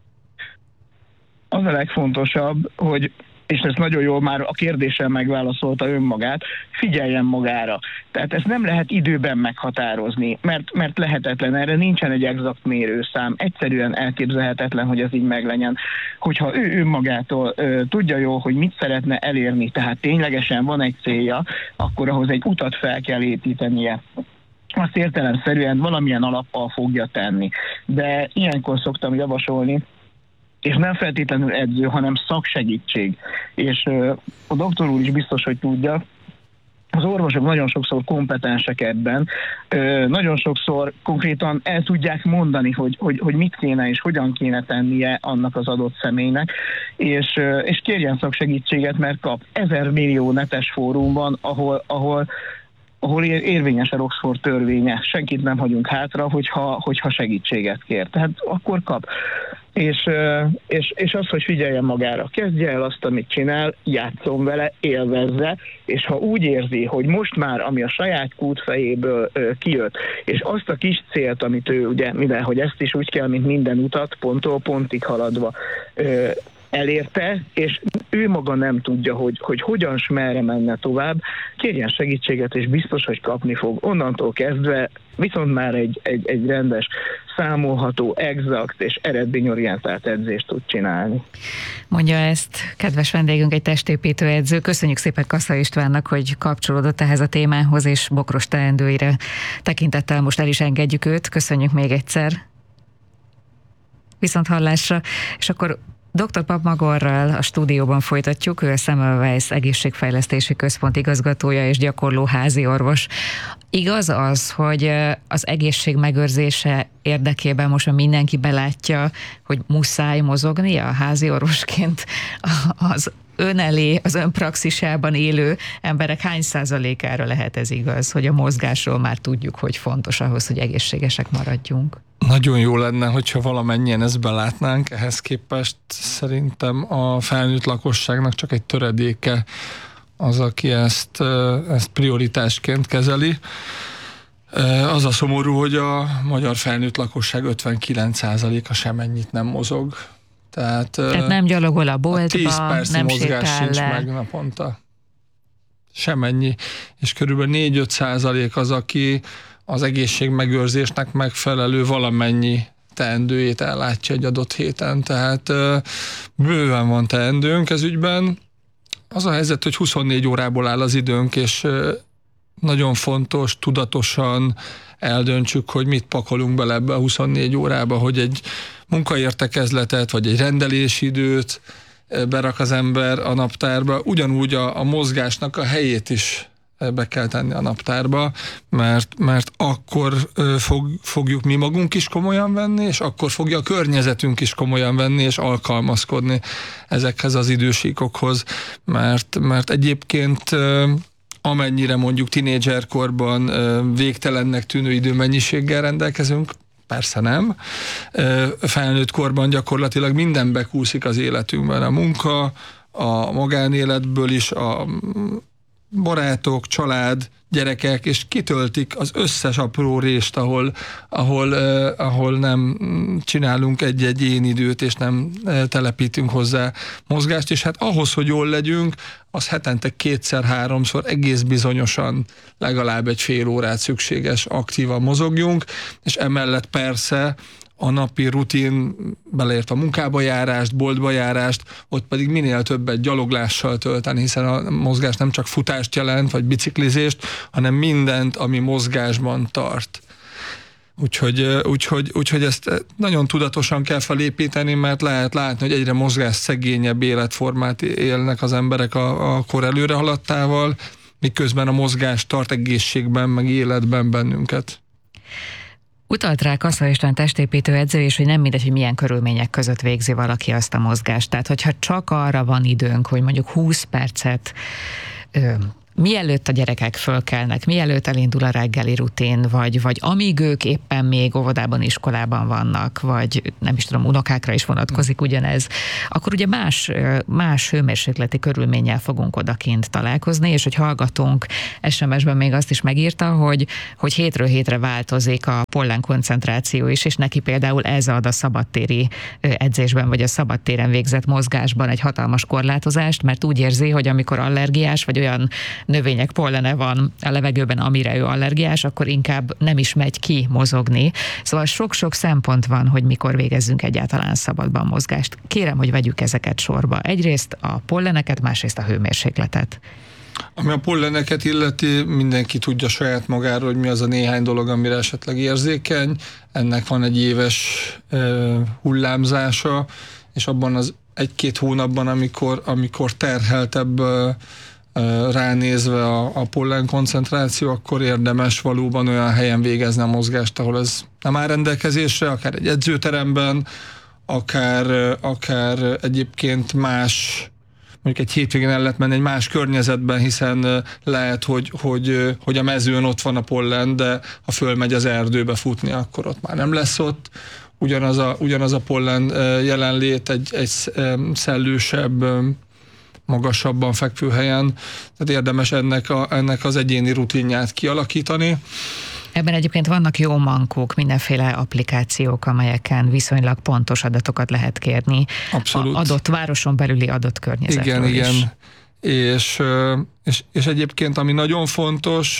Az a legfontosabb, hogy, és ezt nagyon jól már a kérdéssel megválaszolta önmagát, figyeljen magára. Tehát ezt nem lehet időben meghatározni, mert, mert lehetetlen, erre nincsen egy exakt mérőszám, egyszerűen elképzelhetetlen, hogy ez így meglegyen. Hogyha ő önmagától ö, tudja jól, hogy mit szeretne elérni, tehát ténylegesen van egy célja, akkor ahhoz egy utat fel kell építenie. Azt értelemszerűen valamilyen alappal fogja tenni. De ilyenkor szoktam javasolni, és nem feltétlenül edző, hanem szaksegítség. És ö, a doktor úr is biztos, hogy tudja, az orvosok nagyon sokszor kompetensek ebben, ö, nagyon sokszor konkrétan el tudják mondani, hogy, hogy, hogy mit kéne és hogyan kéne tennie annak az adott személynek, és, ö, és kérjen szaksegítséget, mert kap ezer millió netes fórum van, ahol, ahol ahol érvényes a Oxford törvénye. Senkit nem hagyunk hátra, hogyha, hogyha segítséget kér. Tehát akkor kap. És, és, és az, hogy figyeljen magára, kezdje el azt, amit csinál, játsszon vele, élvezze, és ha úgy érzi, hogy most már, ami a saját kútfejéből kijött, és azt a kis célt, amit ő, ugye, mivel, hogy ezt is úgy kell, mint minden utat, ponttól pontig haladva elérte, és ő maga nem tudja, hogy, hogy hogyan s merre menne tovább, kérjen segítséget, és biztos, hogy kapni fog. Onnantól kezdve viszont már egy, egy, egy rendes, számolható, exakt és eredményorientált edzést tud csinálni. Mondja ezt kedves vendégünk, egy testépítő edző. Köszönjük szépen Kassa Istvánnak, hogy kapcsolódott ehhez a témához, és Bokros teendőire tekintettel most el is engedjük őt. Köszönjük még egyszer. Viszont hallásra. És akkor doktor Papp Magorral a stúdióban folytatjuk, ő a Semmelweis Egészségfejlesztési Központ igazgatója és gyakorló házi orvos. Igaz az, hogy az egészség megőrzése érdekében most már mindenki belátja, hogy muszáj mozognia házi orvosként az ön elé, az ön praxisában élő emberek hány százalékára lehet ez igaz, hogy a mozgásról már tudjuk, hogy fontos ahhoz, hogy egészségesek maradjunk? Nagyon jó lenne, hogyha valamennyien ezt belátnánk, ehhez képest szerintem a felnőtt lakosságnak csak egy töredéke az, aki ezt, ezt prioritásként kezeli. Az a szomorú, hogy a magyar felnőtt lakosság ötvenkilenc százaléka sem ennyit nem mozog. Tehát, Tehát nem gyalogol a boltba, tíz percnyi nem mozgás sétál sincs le. meg naponta. Semennyi. És körülbelül négy-öt százalék az, aki az egészségmegőrzésnek megfelelő valamennyi teendőjét ellátja egy adott héten. Tehát bőven van teendőnk ez ügyben. Az a helyzet, hogy huszonnégy órából áll az időnk, és nagyon fontos, tudatosan eldöntsük, hogy mit pakolunk bele ebbe a huszonnégy órába, hogy egy munkaértekezletet, vagy egy rendelési időt berak az ember a naptárba. Ugyanúgy a, a mozgásnak a helyét is be kell tenni a naptárba, mert, mert akkor fog, fogjuk mi magunk is komolyan venni, és akkor fogja a környezetünk is komolyan venni, és alkalmazkodni ezekhez az idősíkokhoz, mert, mert egyébként amennyire mondjuk tinédzserkorban végtelennek tűnő időmennyiséggel rendelkezünk, persze nem. Felnőtt korban gyakorlatilag minden bekúszik az életünkben. A munka, a magánéletből is, a barátok, család, gyerekek, és kitöltik az összes apró részt, ahol, ahol, uh, ahol nem csinálunk egy-egy én időt, és nem uh, telepítünk hozzá mozgást, és hát ahhoz, hogy jól legyünk, az hetente kétszer-háromszor egész bizonyosan legalább egy fél órát szükséges, aktívan mozogjunk, és emellett persze a napi rutin, beleért a munkába járást, boltba járást, ott pedig minél többet gyaloglással tölteni, hiszen a mozgás nem csak futást jelent, vagy biciklizést, hanem mindent, ami mozgásban tart. Úgyhogy, úgyhogy, úgyhogy ezt nagyon tudatosan kell felépíteni, mert lehet látni, hogy egyre mozgás szegényebb életformát élnek az emberek a, a kor előre haladtával, miközben a mozgás tart egészségben, meg életben bennünket. Utalt rá Kassa István testépítő edző, és hogy nem mindegy, hogy milyen körülmények között végzi valaki azt a mozgást. Tehát, hogyha csak arra van időnk, hogy mondjuk húsz percet ö, mielőtt a gyerekek fölkelnek, mielőtt elindul a reggeli rutin, vagy, vagy amíg ők éppen még óvodában, iskolában vannak, vagy nem is tudom, unokákra is vonatkozik ugyanez, akkor ugye más, más hőmérsékleti körülménnyel fogunk odakint találkozni, és hogy hallgatunk, es em es-ben még azt is megírta, hogy, hogy hétről hétre változik a pollen koncentráció is, és neki például ez ad a szabadtéri edzésben, vagy a szabadtéren végzett mozgásban egy hatalmas korlátozást, mert úgy érzi, hogy amikor allergiás, vagy olyan növények pollene van a levegőben, amire ő allergiás, akkor inkább nem is megy ki mozogni. Szóval sok-sok szempont van, hogy mikor végezzünk egyáltalán szabadban mozgást. Kérem, hogy vegyük ezeket sorba. Egyrészt a polleneket, másrészt a hőmérsékletet. Ami a polleneket illeti, mindenki tudja saját magáról, hogy mi az a néhány dolog, amire esetleg érzékeny. Ennek van egy éves uh, hullámzása, és abban az egy-két hónapban, amikor, amikor terheltebb uh, ránézve a, a pollen koncentráció, akkor érdemes valóban olyan helyen végezni a mozgást, ahol ez nem áll rendelkezésre, akár egy edzőteremben, akár, akár egyébként más, mondjuk egy hétvégén el lehet menni egy más környezetben, hiszen lehet, hogy, hogy, hogy a mezőn ott van a pollen, de ha fölmegy az erdőbe futni, akkor ott már nem lesz ott. Ugyanaz a, ugyanaz a pollen jelenlét egy, egy szellősebb, magasabban fekvő helyen, tehát érdemes ennek, a, ennek az egyéni rutinját kialakítani. Ebben egyébként vannak jó mankók, mindenféle applikációk, amelyeken viszonylag pontos adatokat lehet kérni. Abszolút. Adott városon belüli adott környezetről igen, is. Igen, és, és, és egyébként ami nagyon fontos,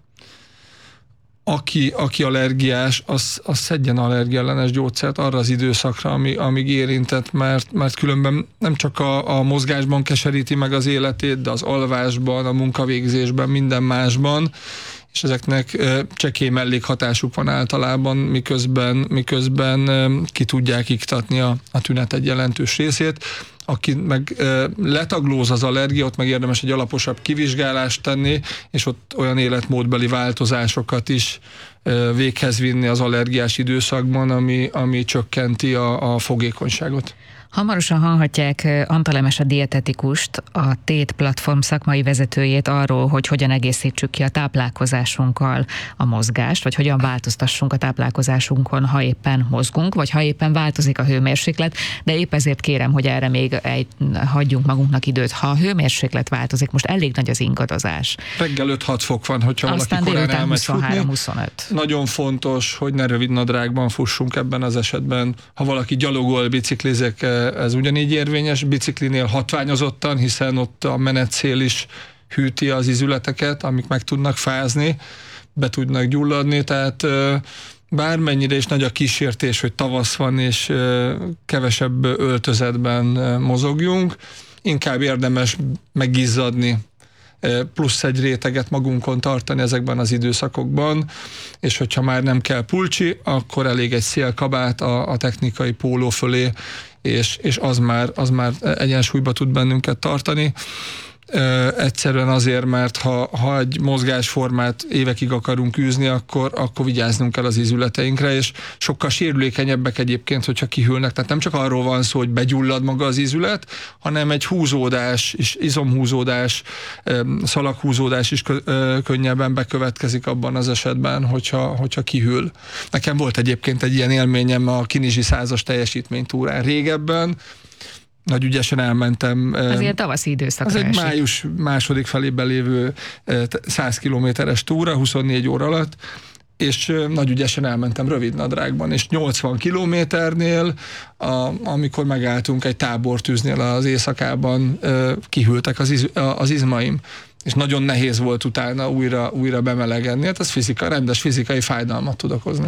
Aki, aki allergiás, az, az szedjen allergiaellenes gyógyszert arra az időszakra, ami, amíg érintett, mert, mert különben nem csak a, a mozgásban keseríti meg az életét, de az alvásban, a munkavégzésben, minden másban, és ezeknek csekély mellékhatásuk van általában, miközben, miközben ki tudják iktatni a, a tünet egy jelentős részét. Aki meg e, letaglóz az allergia, ott meg érdemes egy alaposabb kivizsgálást tenni, és ott olyan életmódbeli változásokat is e, véghez vinni az allergiás időszakban, ami, ami csökkenti a, a fogékonyságot. Hamarosan hallhatják Antal Emese dietetikust, a Tét platform szakmai vezetőjét arról, hogy hogyan egészítsük ki a táplálkozásunkkal a mozgást, vagy hogyan változtassunk a táplálkozásunkon, ha éppen mozgunk, vagy ha éppen változik a hőmérséklet, de épp ezért kérem, hogy erre még egy, hagyjunk magunknak időt. Ha a hőmérséklet változik, most elég nagy az ingadozás. Reggel öt-hat fok van, hogyha aztán valaki korán elmegy huszonhárom huszonöt. Nagyon fontos, hogy ne rövid nadrágban fussunk ebben az esetben. Ha valaki gyalogol, biciklizik, ez ugyanígy érvényes, biciklinél hatványozottan, hiszen ott a menetszél is hűti az izületeket, amik meg tudnak fázni, be tudnak gyulladni, tehát bármennyire is nagy a kísértés, hogy tavasz van, és kevesebb öltözetben mozogjunk, inkább érdemes megizzadni, plusz egy réteget magunkon tartani ezekben az időszakokban, és hogyha már nem kell pulcsi, akkor elég egy szélkabát a, a technikai póló fölé, és, és az, már, az már egyensúlyba tud bennünket tartani. Ö, egyszerűen azért, mert ha, ha egy mozgásformát évekig akarunk űzni, akkor, akkor vigyáznunk kell az ízületeinkre, és sokkal sérülékenyebbek egyébként, hogyha kihűlnek. Tehát nem csak arról van szó, hogy begyullad maga az ízület, hanem egy húzódás, és izomhúzódás, szalaghúzódás is könnyebben bekövetkezik abban az esetben, hogyha, hogyha kihűl. Nekem volt egyébként egy ilyen élményem a Kinizsi százas teljesítménytúrán régebben, nagy ügyesen elmentem. Az ilyen tavaszi időszakra Ez egy esik. május második felében lévő száz kilométeres túra, huszonnégy óra alatt, és nagy ügyesen elmentem rövidnadrágban, és nyolcvan kilométernél, a, amikor megálltunk egy tábortűznél az éjszakában, kihűltek az, iz, az izmaim, és nagyon nehéz volt utána újra, újra bemelegedni. Hát ez fizika, rendes fizikai fájdalmat tud okozni.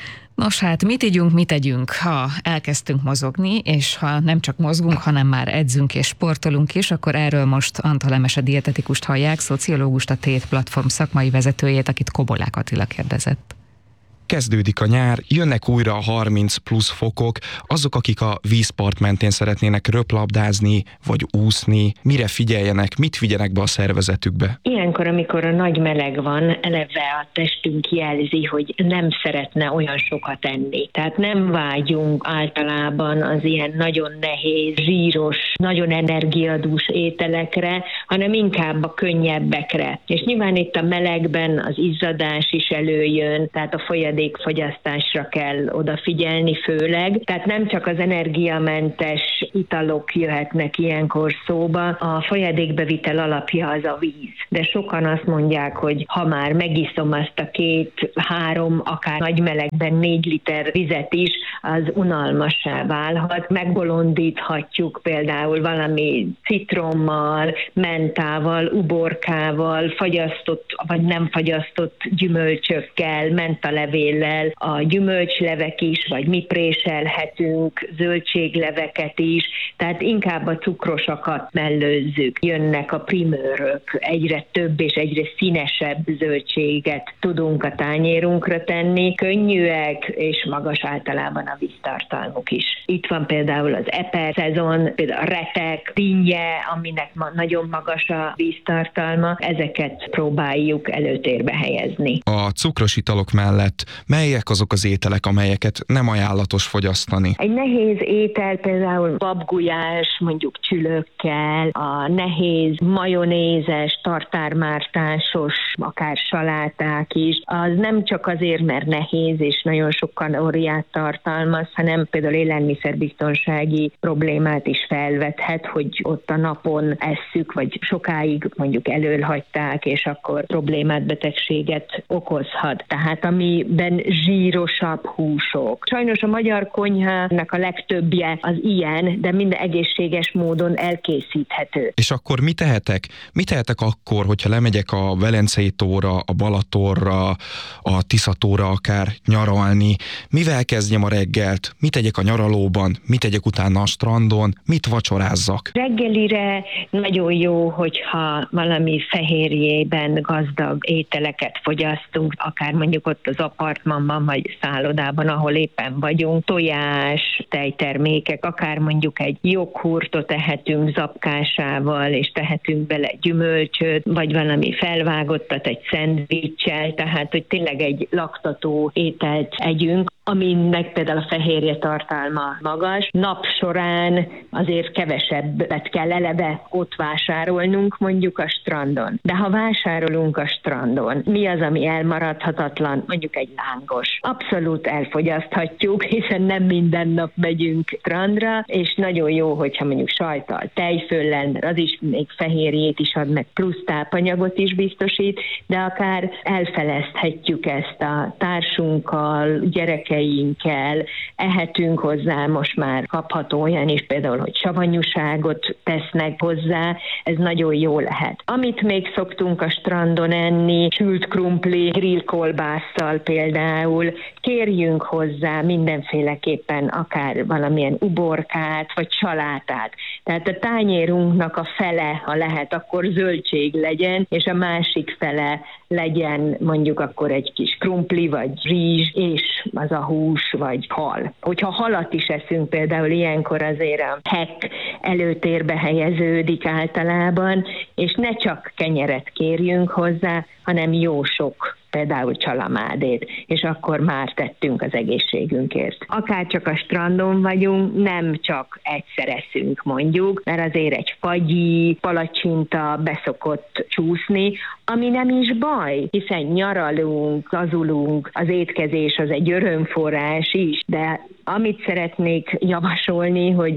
Nos hát, mit ígyunk, mit tegyünk, ha elkezdtünk mozogni, és ha nem csak mozgunk, hanem már edzünk és sportolunk is, akkor erről most Antal Emese dietetikust hallják, szociológust, a Tét Platform szakmai vezetőjét, akit Kobolák Attila kérdezett. Kezdődik a nyár, jönnek újra a harminc plusz fokok, azok, akik a vízpart mentén szeretnének röplabdázni, vagy úszni, mire figyeljenek, mit vigyenek be a szervezetükbe? Ilyenkor, amikor a nagy meleg van, eleve a testünk jelzi, hogy nem szeretne olyan sokat enni. Tehát nem vágyunk általában az ilyen nagyon nehéz, zsíros, nagyon energiadús ételekre, hanem inkább a könnyebbekre. És nyilván itt a melegben az izzadás is előjön, tehát a folyadék fogyasztásra kell odafigyelni főleg. Tehát nem csak az energiamentes italok jöhetnek ilyenkor szóba, a folyadékbevitel alapja az a víz. De sokan azt mondják, hogy ha már megiszom azt a két, három, akár nagy melegben négy liter vizet is, az unalmassá válhat. Megbolondíthatjuk például valami citrommal, mentával, uborkával, fagyasztott vagy nem fagyasztott gyümölcsökkel, mentalevél, a gyümölcslevek is, vagy mi préselhetünk, zöldségleveket is, tehát inkább a cukrosakat mellőzzük. Jönnek a primőrök, egyre több és egyre színesebb zöldséget tudunk a tányérunkra tenni, könnyűek, és magas általában a víztartalmuk is. Itt van például az eper szezon, például a retek, dinnye, aminek ma nagyon magas a víztartalma, ezeket próbáljuk előtérbe helyezni. A cukros italok mellett melyek azok az ételek, amelyeket nem ajánlatos fogyasztani? Egy nehéz étel például babgulyás, mondjuk csülökkel, a nehéz majonézes, tartármártásos, akár saláták is, az nem csak azért, mert nehéz és nagyon sok kalóriát tartalmaz, hanem például élelmiszerbiztonsági problémát is felvethet, hogy ott a napon esszük, vagy sokáig mondjuk elölhagyták, és akkor problémát, betegséget okozhat. Tehát amiben zsírosabb húsok. Sajnos a magyar konyhának a legtöbbje az ilyen, de minden egészséges módon elkészíthető. És akkor mit tehetek? Mit tehetek akkor, hogyha lemegyek a Velencei tóra, a Balatonra, a Tiszatóra akár nyaralni? Mivel kezdjem a reggelt? Mit tegyek a nyaralóban? Mit tegyek utána a strandon? Mit vacsorázzak? Reggelire nagyon jó, hogyha valami fehérjében gazdag ételeket fogyasztunk, akár mondjuk ott az apartmanban vagy szállodában, ahol éppen vagyunk, tojás, tejtermékek, akár mondjuk egy joghurtot ehetünk zapkásával, és tehetünk bele gyümölcsöt, vagy valami felvágottat egy szendvicsel, tehát hogy tényleg egy laktató ételt együnk, aminek például a fehérje tartalma magas. Nap során azért kevesebbet kell eleve ott vásárolnunk, mondjuk a strandon. De ha vásárolunk a strandon, mi az, ami elmaradhatatlan? Mondjuk egy lángos. Abszolút elfogyaszthatjuk, hiszen nem minden nap megyünk strandra, és nagyon jó, hogyha mondjuk sajttal, tejföllel, mert az is még fehérjét is ad, meg plusz tápanyagot is biztosít, de akár elfelezthetjük ezt a társunkkal, gyerekeinkkel, ehetünk hozzá, most már kapható olyan is például, hogy savanyúságot tesznek hozzá, ez nagyon jó lehet. Amit még szoktunk a strandon enni, sült krumpli, grillkolbásszal például, kérjünk hozzá mindenféleképpen akár valamilyen uborkát, vagy salátát. Tehát a tányérunknak a fele, ha lehet, akkor zöldség legyen, és a másik fele legyen mondjuk akkor egy kis krumpli, vagy rizs, és az a hús, vagy hal. Hogyha halat is eszünk, például ilyenkor azért a hek előtérbe helyeződik általában, és ne csak kenyeret kérjünk hozzá, hanem jó sok például csalamádét, és akkor már tettünk az egészségünkért. Akár csak a strandon vagyunk, nem csak egyszer eszünk mondjuk, mert azért egy fagyi, palacsinta beszokott csúszni, ami nem is baj, hiszen nyaralunk, gazulunk, az étkezés az egy örömforrás is, de amit szeretnék javasolni, hogy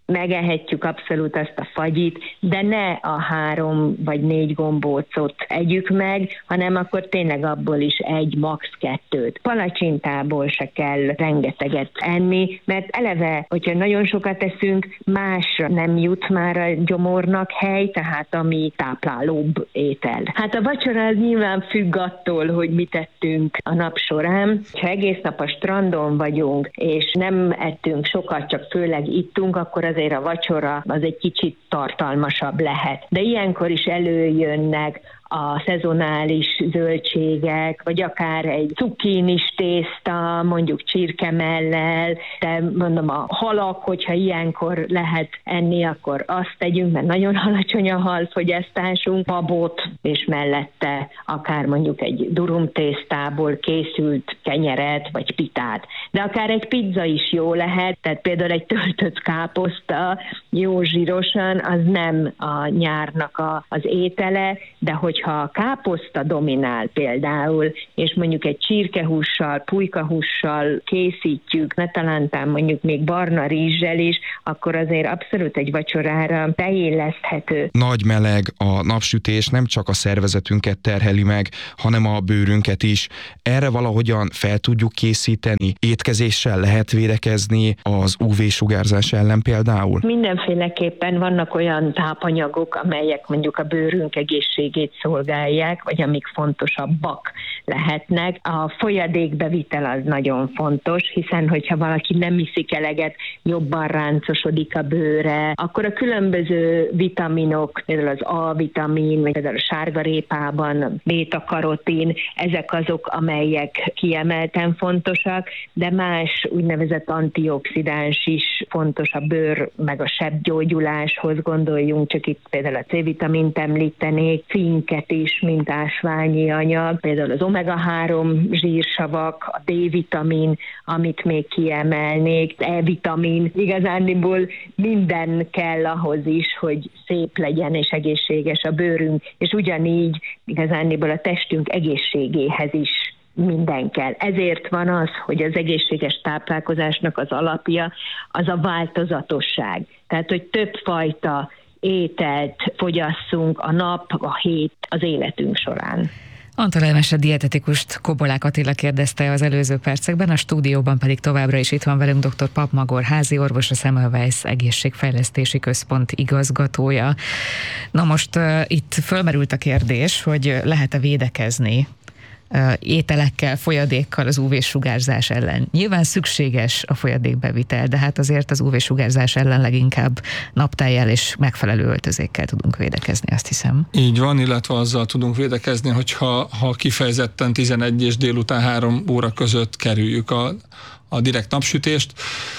megehetjük abszolút azt a fagyit, de ne a három vagy négy gombócot együk meg, hanem akkor tényleg abból is egy, max. kettőt. Palacsintából se kell rengeteget enni, mert eleve, hogyha nagyon sokat eszünk, másra nem jut már a gyomornak hely, tehát ami táplálóbb étel. Hát a vacsora az nyilván függ attól, hogy mit ettünk a nap során. Ha egész nap a strandon vagyunk, és nem ettünk sokat, csak főleg ittunk, akkor azért a vacsora az egy kicsit tartalmasabb lehet. De ilyenkor is előjönnek a szezonális zöldségek, vagy akár egy cukkinis tészta, mondjuk csirkemellel, de mondom a halak, hogyha ilyenkor lehet enni, akkor azt tegyünk, mert nagyon alacsony a halfogyasztásunk, babot, és mellette akár mondjuk egy durumtésztából készült kenyeret, vagy pitát. De akár egy pizza is jó lehet, tehát például egy töltött káposzta, jó zsírosan, az nem a nyárnak a, az étele, de hogy ha a káposzta dominál például, és mondjuk egy csirkehússal, pulykahússal készítjük, ne talántán mondjuk még barna rizssel is, akkor azért abszolút egy vacsorára beilleszthető. Nagy meleg, a napsütés nem csak a szervezetünket terheli meg, hanem a bőrünket is. Erre valahogyan fel tudjuk készíteni? Étkezéssel lehet védekezni az ú vé-sugárzás ellen például? Mindenféleképpen vannak olyan tápanyagok, amelyek mondjuk a bőrünk egészségét szolgálják, vagy amik fontosabbak lehetnek. A folyadékbevitel az nagyon fontos, hiszen hogyha valaki nem iszik eleget, jobban ráncosodik a bőre, akkor a különböző vitaminok, például az A-vitamin, vagy például a sárgarépában, a béta-karotin, ezek azok, amelyek kiemelten fontosak, de más úgynevezett antioxidáns is fontos a bőr, meg a sebgyógyuláshoz gondoljunk, csak itt például a C-vitamint említenék, cinket is, mint ásványi anyag, például az omega három zsírsavak, a D-vitamin, amit még kiemelnék, E-vitamin, igazándiból minden kell ahhoz is, hogy szép legyen és egészséges a bőrünk, és ugyanígy igazándiból a testünk egészségéhez is minden kell. Ezért van az, hogy az egészséges táplálkozásnak az alapja az a változatosság. Tehát, hogy többfajta ételt fogyasszunk a nap, a hét, az életünk során. Antal Emese dietetikust Kobolák Attila kérdezte az előző percekben, a stúdióban pedig továbbra is itt van velünk dr. Papp Magor házi orvos, a Semmelweis Egészségfejlesztési Központ igazgatója. Na most uh, itt fölmerült a kérdés, hogy lehet-e védekezni ételekkel, folyadékkal az ú vé-sugárzás ellen. Nyilván szükséges a folyadékbevitel, de hát azért az ú vé-sugárzás ellen leginkább naptájjal és megfelelő öltözékkel tudunk védekezni, azt hiszem. Így van, illetve azzal tudunk védekezni, hogyha ha kifejezetten tizenegy és délután három óra között kerüljük a, a direkt napsütést,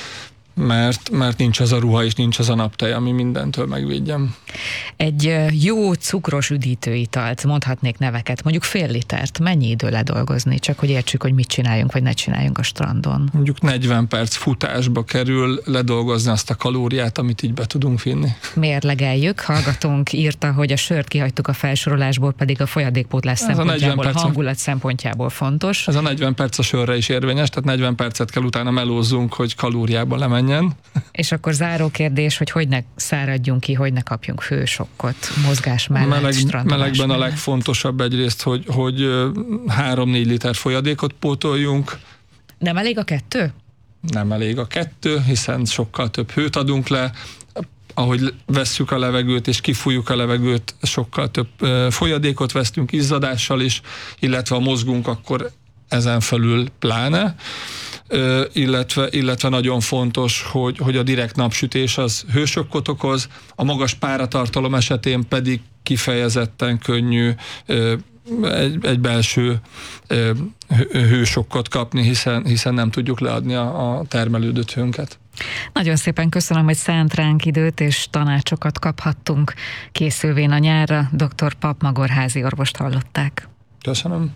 mert, mert nincs az a ruha és nincs az a naptej, ami mindentől megvédjem. Egy jó cukros üdítőitalt, mondhatnék neveket, mondjuk fél litert, mennyi idő ledolgozni, csak hogy értsük, hogy mit csináljunk, vagy ne csináljunk a strandon? Mondjuk negyven perc futásba kerül ledolgozni azt a kalóriát, amit így be tudunk vinni. Mérlegeljük, hallgatónk írta, hogy a sört kihagytuk a felsorolásból, pedig a folyadékpótlás szempontjából, a hangulat szempontjából fontos. Ez a negyven perc a sörre is érvényes, tehát negyven percet kell utána melózzunk, hogy kalóriába lemenjen. És akkor záró kérdés, hogy hogy ne száradjunk ki, hogy ne kapjunk hősokkot mozgás mellett, Meleg, strandolás Melegben mellett. A legfontosabb egyrészt, hogy, hogy három-négy liter folyadékot pótoljunk. Nem elég a kettő? Nem elég a kettő, hiszen sokkal több hőt adunk le. Ahogy vesszük a levegőt és kifújjuk a levegőt, sokkal több folyadékot vesztünk izzadással is, illetve ha mozgunk, akkor ezen felül pláne. Ö, illetve, illetve nagyon fontos, hogy, hogy a direkt napsütés az hősokkot okoz, a magas páratartalom esetén pedig kifejezetten könnyű ö, egy, egy belső ö, hősokkot kapni, hiszen, hiszen nem tudjuk leadni a, a termelődött hőnket. Nagyon szépen köszönöm, hogy szánt ránk időt és tanácsokat kaphattunk készülvén a nyárra. dr. Papp Magor házi orvost hallották. Köszönöm.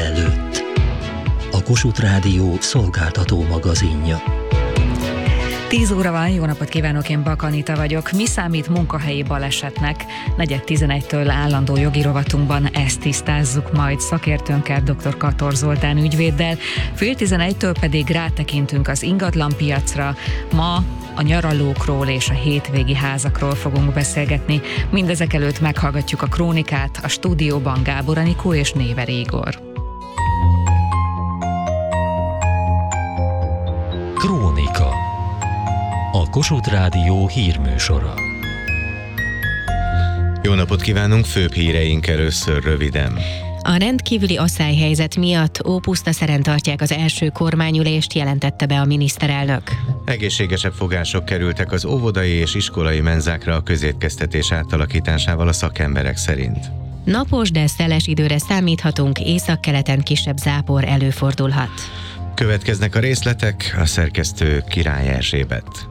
Délelőtt. A Kossuth Rádió szolgáltató magazinja. tíz óra van, jó napot kívánok, én Bak Anita vagyok. Mi számít munkahelyi balesetnek? negyed tizenegytől állandó jogi rovatunkban ezt tisztázzuk majd szakértőnkkel, dr. Kator Zoltán ügyvéddel. Fél tizenegytől pedig rátekintünk az ingatlanpiacra. Ma a nyaralókról és a hétvégi házakról fogunk beszélgetni. Mindezek előtt meghallgatjuk a krónikát, a stúdióban Gábor Anikó és Néver Igor. Krónika. A Kossuth Rádió hírműsora. Jó napot kívánunk, főbb híreink először röviden. A rendkívüli asszályhelyzet miatt Ópusztaszeren tartják az első kormányülést, jelentette be a miniszterelnök. Egészségesebb fogások kerültek az óvodai és iskolai menzákra a közétkeztetés átalakításával a szakemberek szerint. Napos, de szeles időre számíthatunk, északkeleten kisebb zápor előfordulhat. Következnek a részletek, a szerkesztő Király Erzsébet.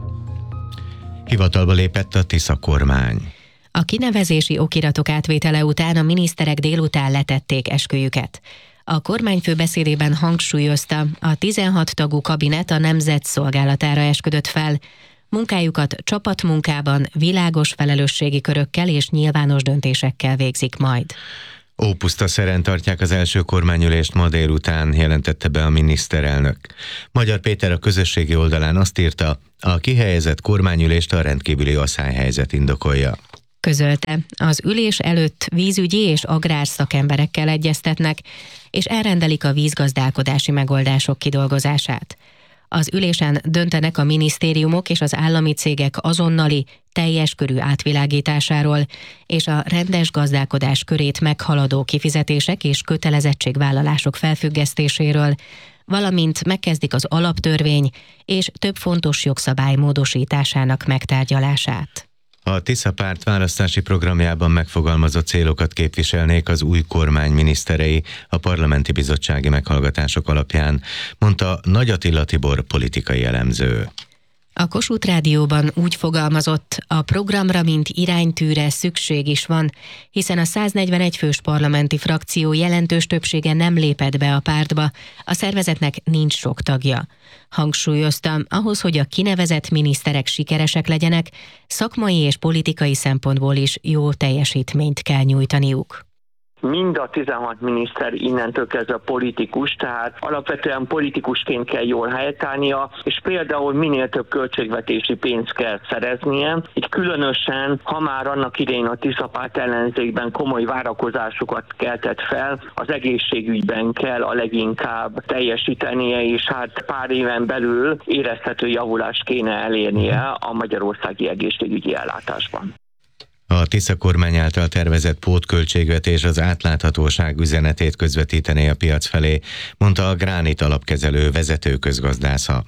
Hivatalba lépett a Tisza kormány. A kinevezési okiratok átvétele után a miniszterek délután letették esküjüket. A kormányfő beszédében hangsúlyozta, a tizenhat tagú kabinet a nemzet szolgálatára esküdött fel. Munkájukat csapatmunkában, világos felelősségi körökkel és nyilvános döntésekkel végzik majd. Ópusztaszeren tartják az első kormányülést ma délután, jelentette be a miniszterelnök. Magyar Péter a közösségi oldalán azt írta, a kihelyezett kormányülést a rendkívüli asszályhelyzet indokolja. Közölte, az ülés előtt vízügyi és agrár szakemberekkel egyeztetnek, és elrendelik a vízgazdálkodási megoldások kidolgozását. Az ülésen döntenek a minisztériumok és az állami cégek azonnali, teljes körű átvilágításáról, és a rendes gazdálkodás körét meghaladó kifizetések és kötelezettségvállalások felfüggesztéséről, valamint megkezdik az alaptörvény és több fontos jogszabály módosításának megtárgyalását. A Tisza párt választási programjában megfogalmazott célokat képviselnék az új kormány miniszterei a parlamenti bizottsági meghallgatások alapján, mondta Nagy Attila Tibor politikai elemző. A Kossuth Rádióban úgy fogalmazott, a programra mint iránytűre szükség is van, hiszen a száznegyvenegy fős parlamenti frakció jelentős többsége nem lépett be a pártba, a szervezetnek nincs sok tagja. Hangsúlyoztam, ahhoz, hogy a kinevezett miniszterek sikeresek legyenek, szakmai és politikai szempontból is jó teljesítményt kell nyújtaniuk. Mind a tizenhat miniszter innentől kezdve politikus, tehát alapvetően politikusként kell jól helytállnia, és például minél több költségvetési pénzt kell szereznie. Így különösen, ha már annak idején a Tisza párt ellenzékben komoly várakozásokat keltett fel, az egészségügyben kell a leginkább teljesítenie, és hát pár éven belül érezhető javulást kéne elérnie a magyarországi egészségügyi ellátásban. A Tisza kormány által tervezett pótköltségvetés az átláthatóság üzenetét közvetítené a piac felé, mondta a Gránit alapkezelő vezető közgazdásza.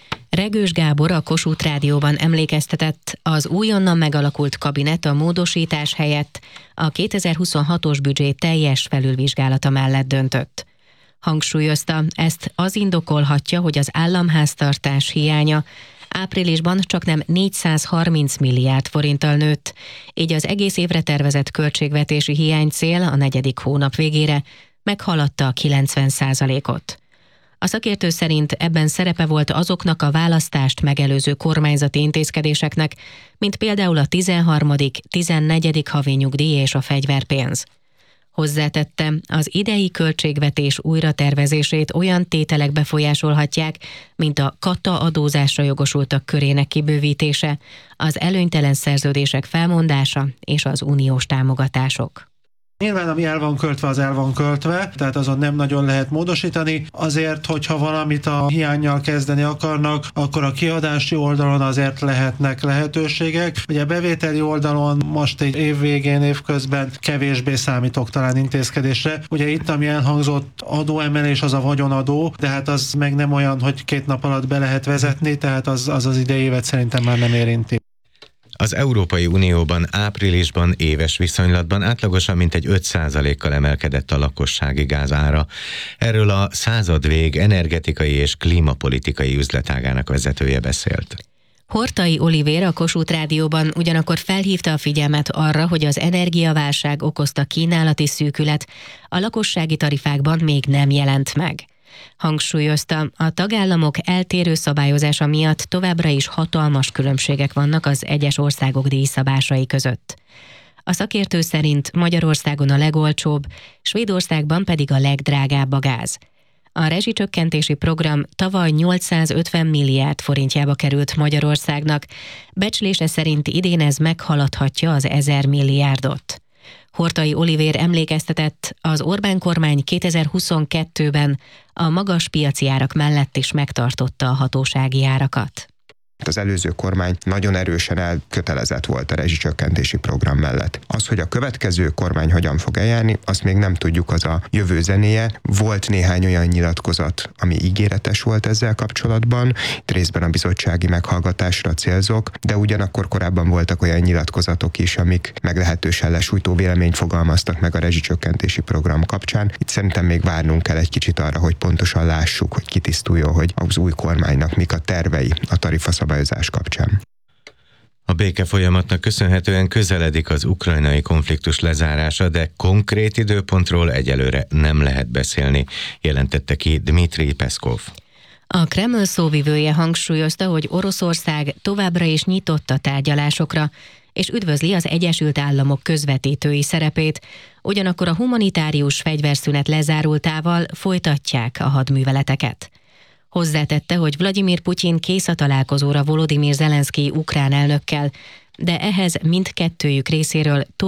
Regős Gábor a Kossuth Rádióban emlékeztetett, az újonnan megalakult kabinet a módosítás helyett a kétezer-huszonhatos büdzsé teljes felülvizsgálata mellett döntött. Hangsúlyozta, ezt az indokolhatja, hogy az államháztartás hiánya áprilisban csaknem négyszázharminc milliárd forinttal nőtt, így az egész évre tervezett költségvetési hiánycél a negyedik hónap végére meghaladta a kilencven százalékot. A szakértő szerint ebben szerepe volt azoknak a választást megelőző kormányzati intézkedéseknek, mint például a tizenharmadik, tizennegyedik havi nyugdíj és a fegyverpénz. Hozzátette, az idei költségvetés újratervezését olyan tételek befolyásolhatják, mint a kata adózásra jogosultak körének kibővítése, az előnytelen szerződések felmondása és az uniós támogatások. Nyilván, ami el van költve, az el van költve, tehát azon nem nagyon lehet módosítani. Azért, hogyha valamit a hiánnyal kezdeni akarnak, akkor a kiadási oldalon azért lehetnek lehetőségek. Ugye a bevételi oldalon most egy év végén, évközben kevésbé számítok talán intézkedésre. Ugye itt, ami elhangzott adóemelés, az a vagyonadó, de hát az meg nem olyan, hogy két nap alatt be lehet vezetni, tehát az az, az idei évet szerintem már nem érinti. Az Európai Unióban áprilisban éves viszonylatban átlagosan mintegy öt százalékkal emelkedett a lakossági gáz ára. Erről a századvég energetikai és klímapolitikai üzletágának vezetője beszélt. Hortai Olivér a Kossuth Rádióban ugyanakkor felhívta a figyelmet arra, hogy az energiaválság okozta kínálati szűkület a lakossági tarifákban még nem jelent meg. Hangsúlyozta, a tagállamok eltérő szabályozása miatt továbbra is hatalmas különbségek vannak az egyes országok díjszabásai között. A szakértő szerint Magyarországon a legolcsóbb, Svédországban pedig a legdrágább a gáz. A rezsicsökkentési program tavaly nyolcszázötven milliárd forintjába került Magyarországnak, becslése szerint idén ez meghaladhatja az ezer milliárdot. Horthy Olivér emlékeztetett, az Orbán kormány kétezer-huszonkettőben a magas piaci árak mellett is megtartotta a hatósági árakat. Az előző kormány nagyon erősen elkötelezett volt a rezsicsökkentési program mellett. Az, hogy a következő kormány hogyan fog eljárni, azt még nem tudjuk, az a jövő zenéje. Volt néhány olyan nyilatkozat, ami ígéretes volt ezzel kapcsolatban, itt részben a bizottsági meghallgatásra célzok, de ugyanakkor korábban voltak olyan nyilatkozatok is, amik meglehetősen lesújtó véleményt fogalmaztak meg a rezsicsökkentési program kapcsán. Itt szerintem még várnunk kell egy kicsit arra, hogy pontosan lássuk, hogy kitisztuljon, hogy az új kormánynak mik a tervei a tarifaszabályozás kapcsán. A béke folyamatnak köszönhetően közeledik az ukrajnai konfliktus lezárása, de konkrét időpontról egyelőre nem lehet beszélni, jelentette ki Dmitri Peszkov. A Kreml szóvivője hangsúlyozta, hogy Oroszország továbbra is nyitott a tárgyalásokra, és üdvözli az Egyesült Államok közvetítői szerepét, ugyanakkor a humanitárius fegyverszünet lezárultával folytatják a hadműveleteket. Hozzátette, hogy Vladimir Putyin kész a találkozóra Volodymyr Zelenszkij ukrán elnökkel, de ehhez mindkettőjük részéről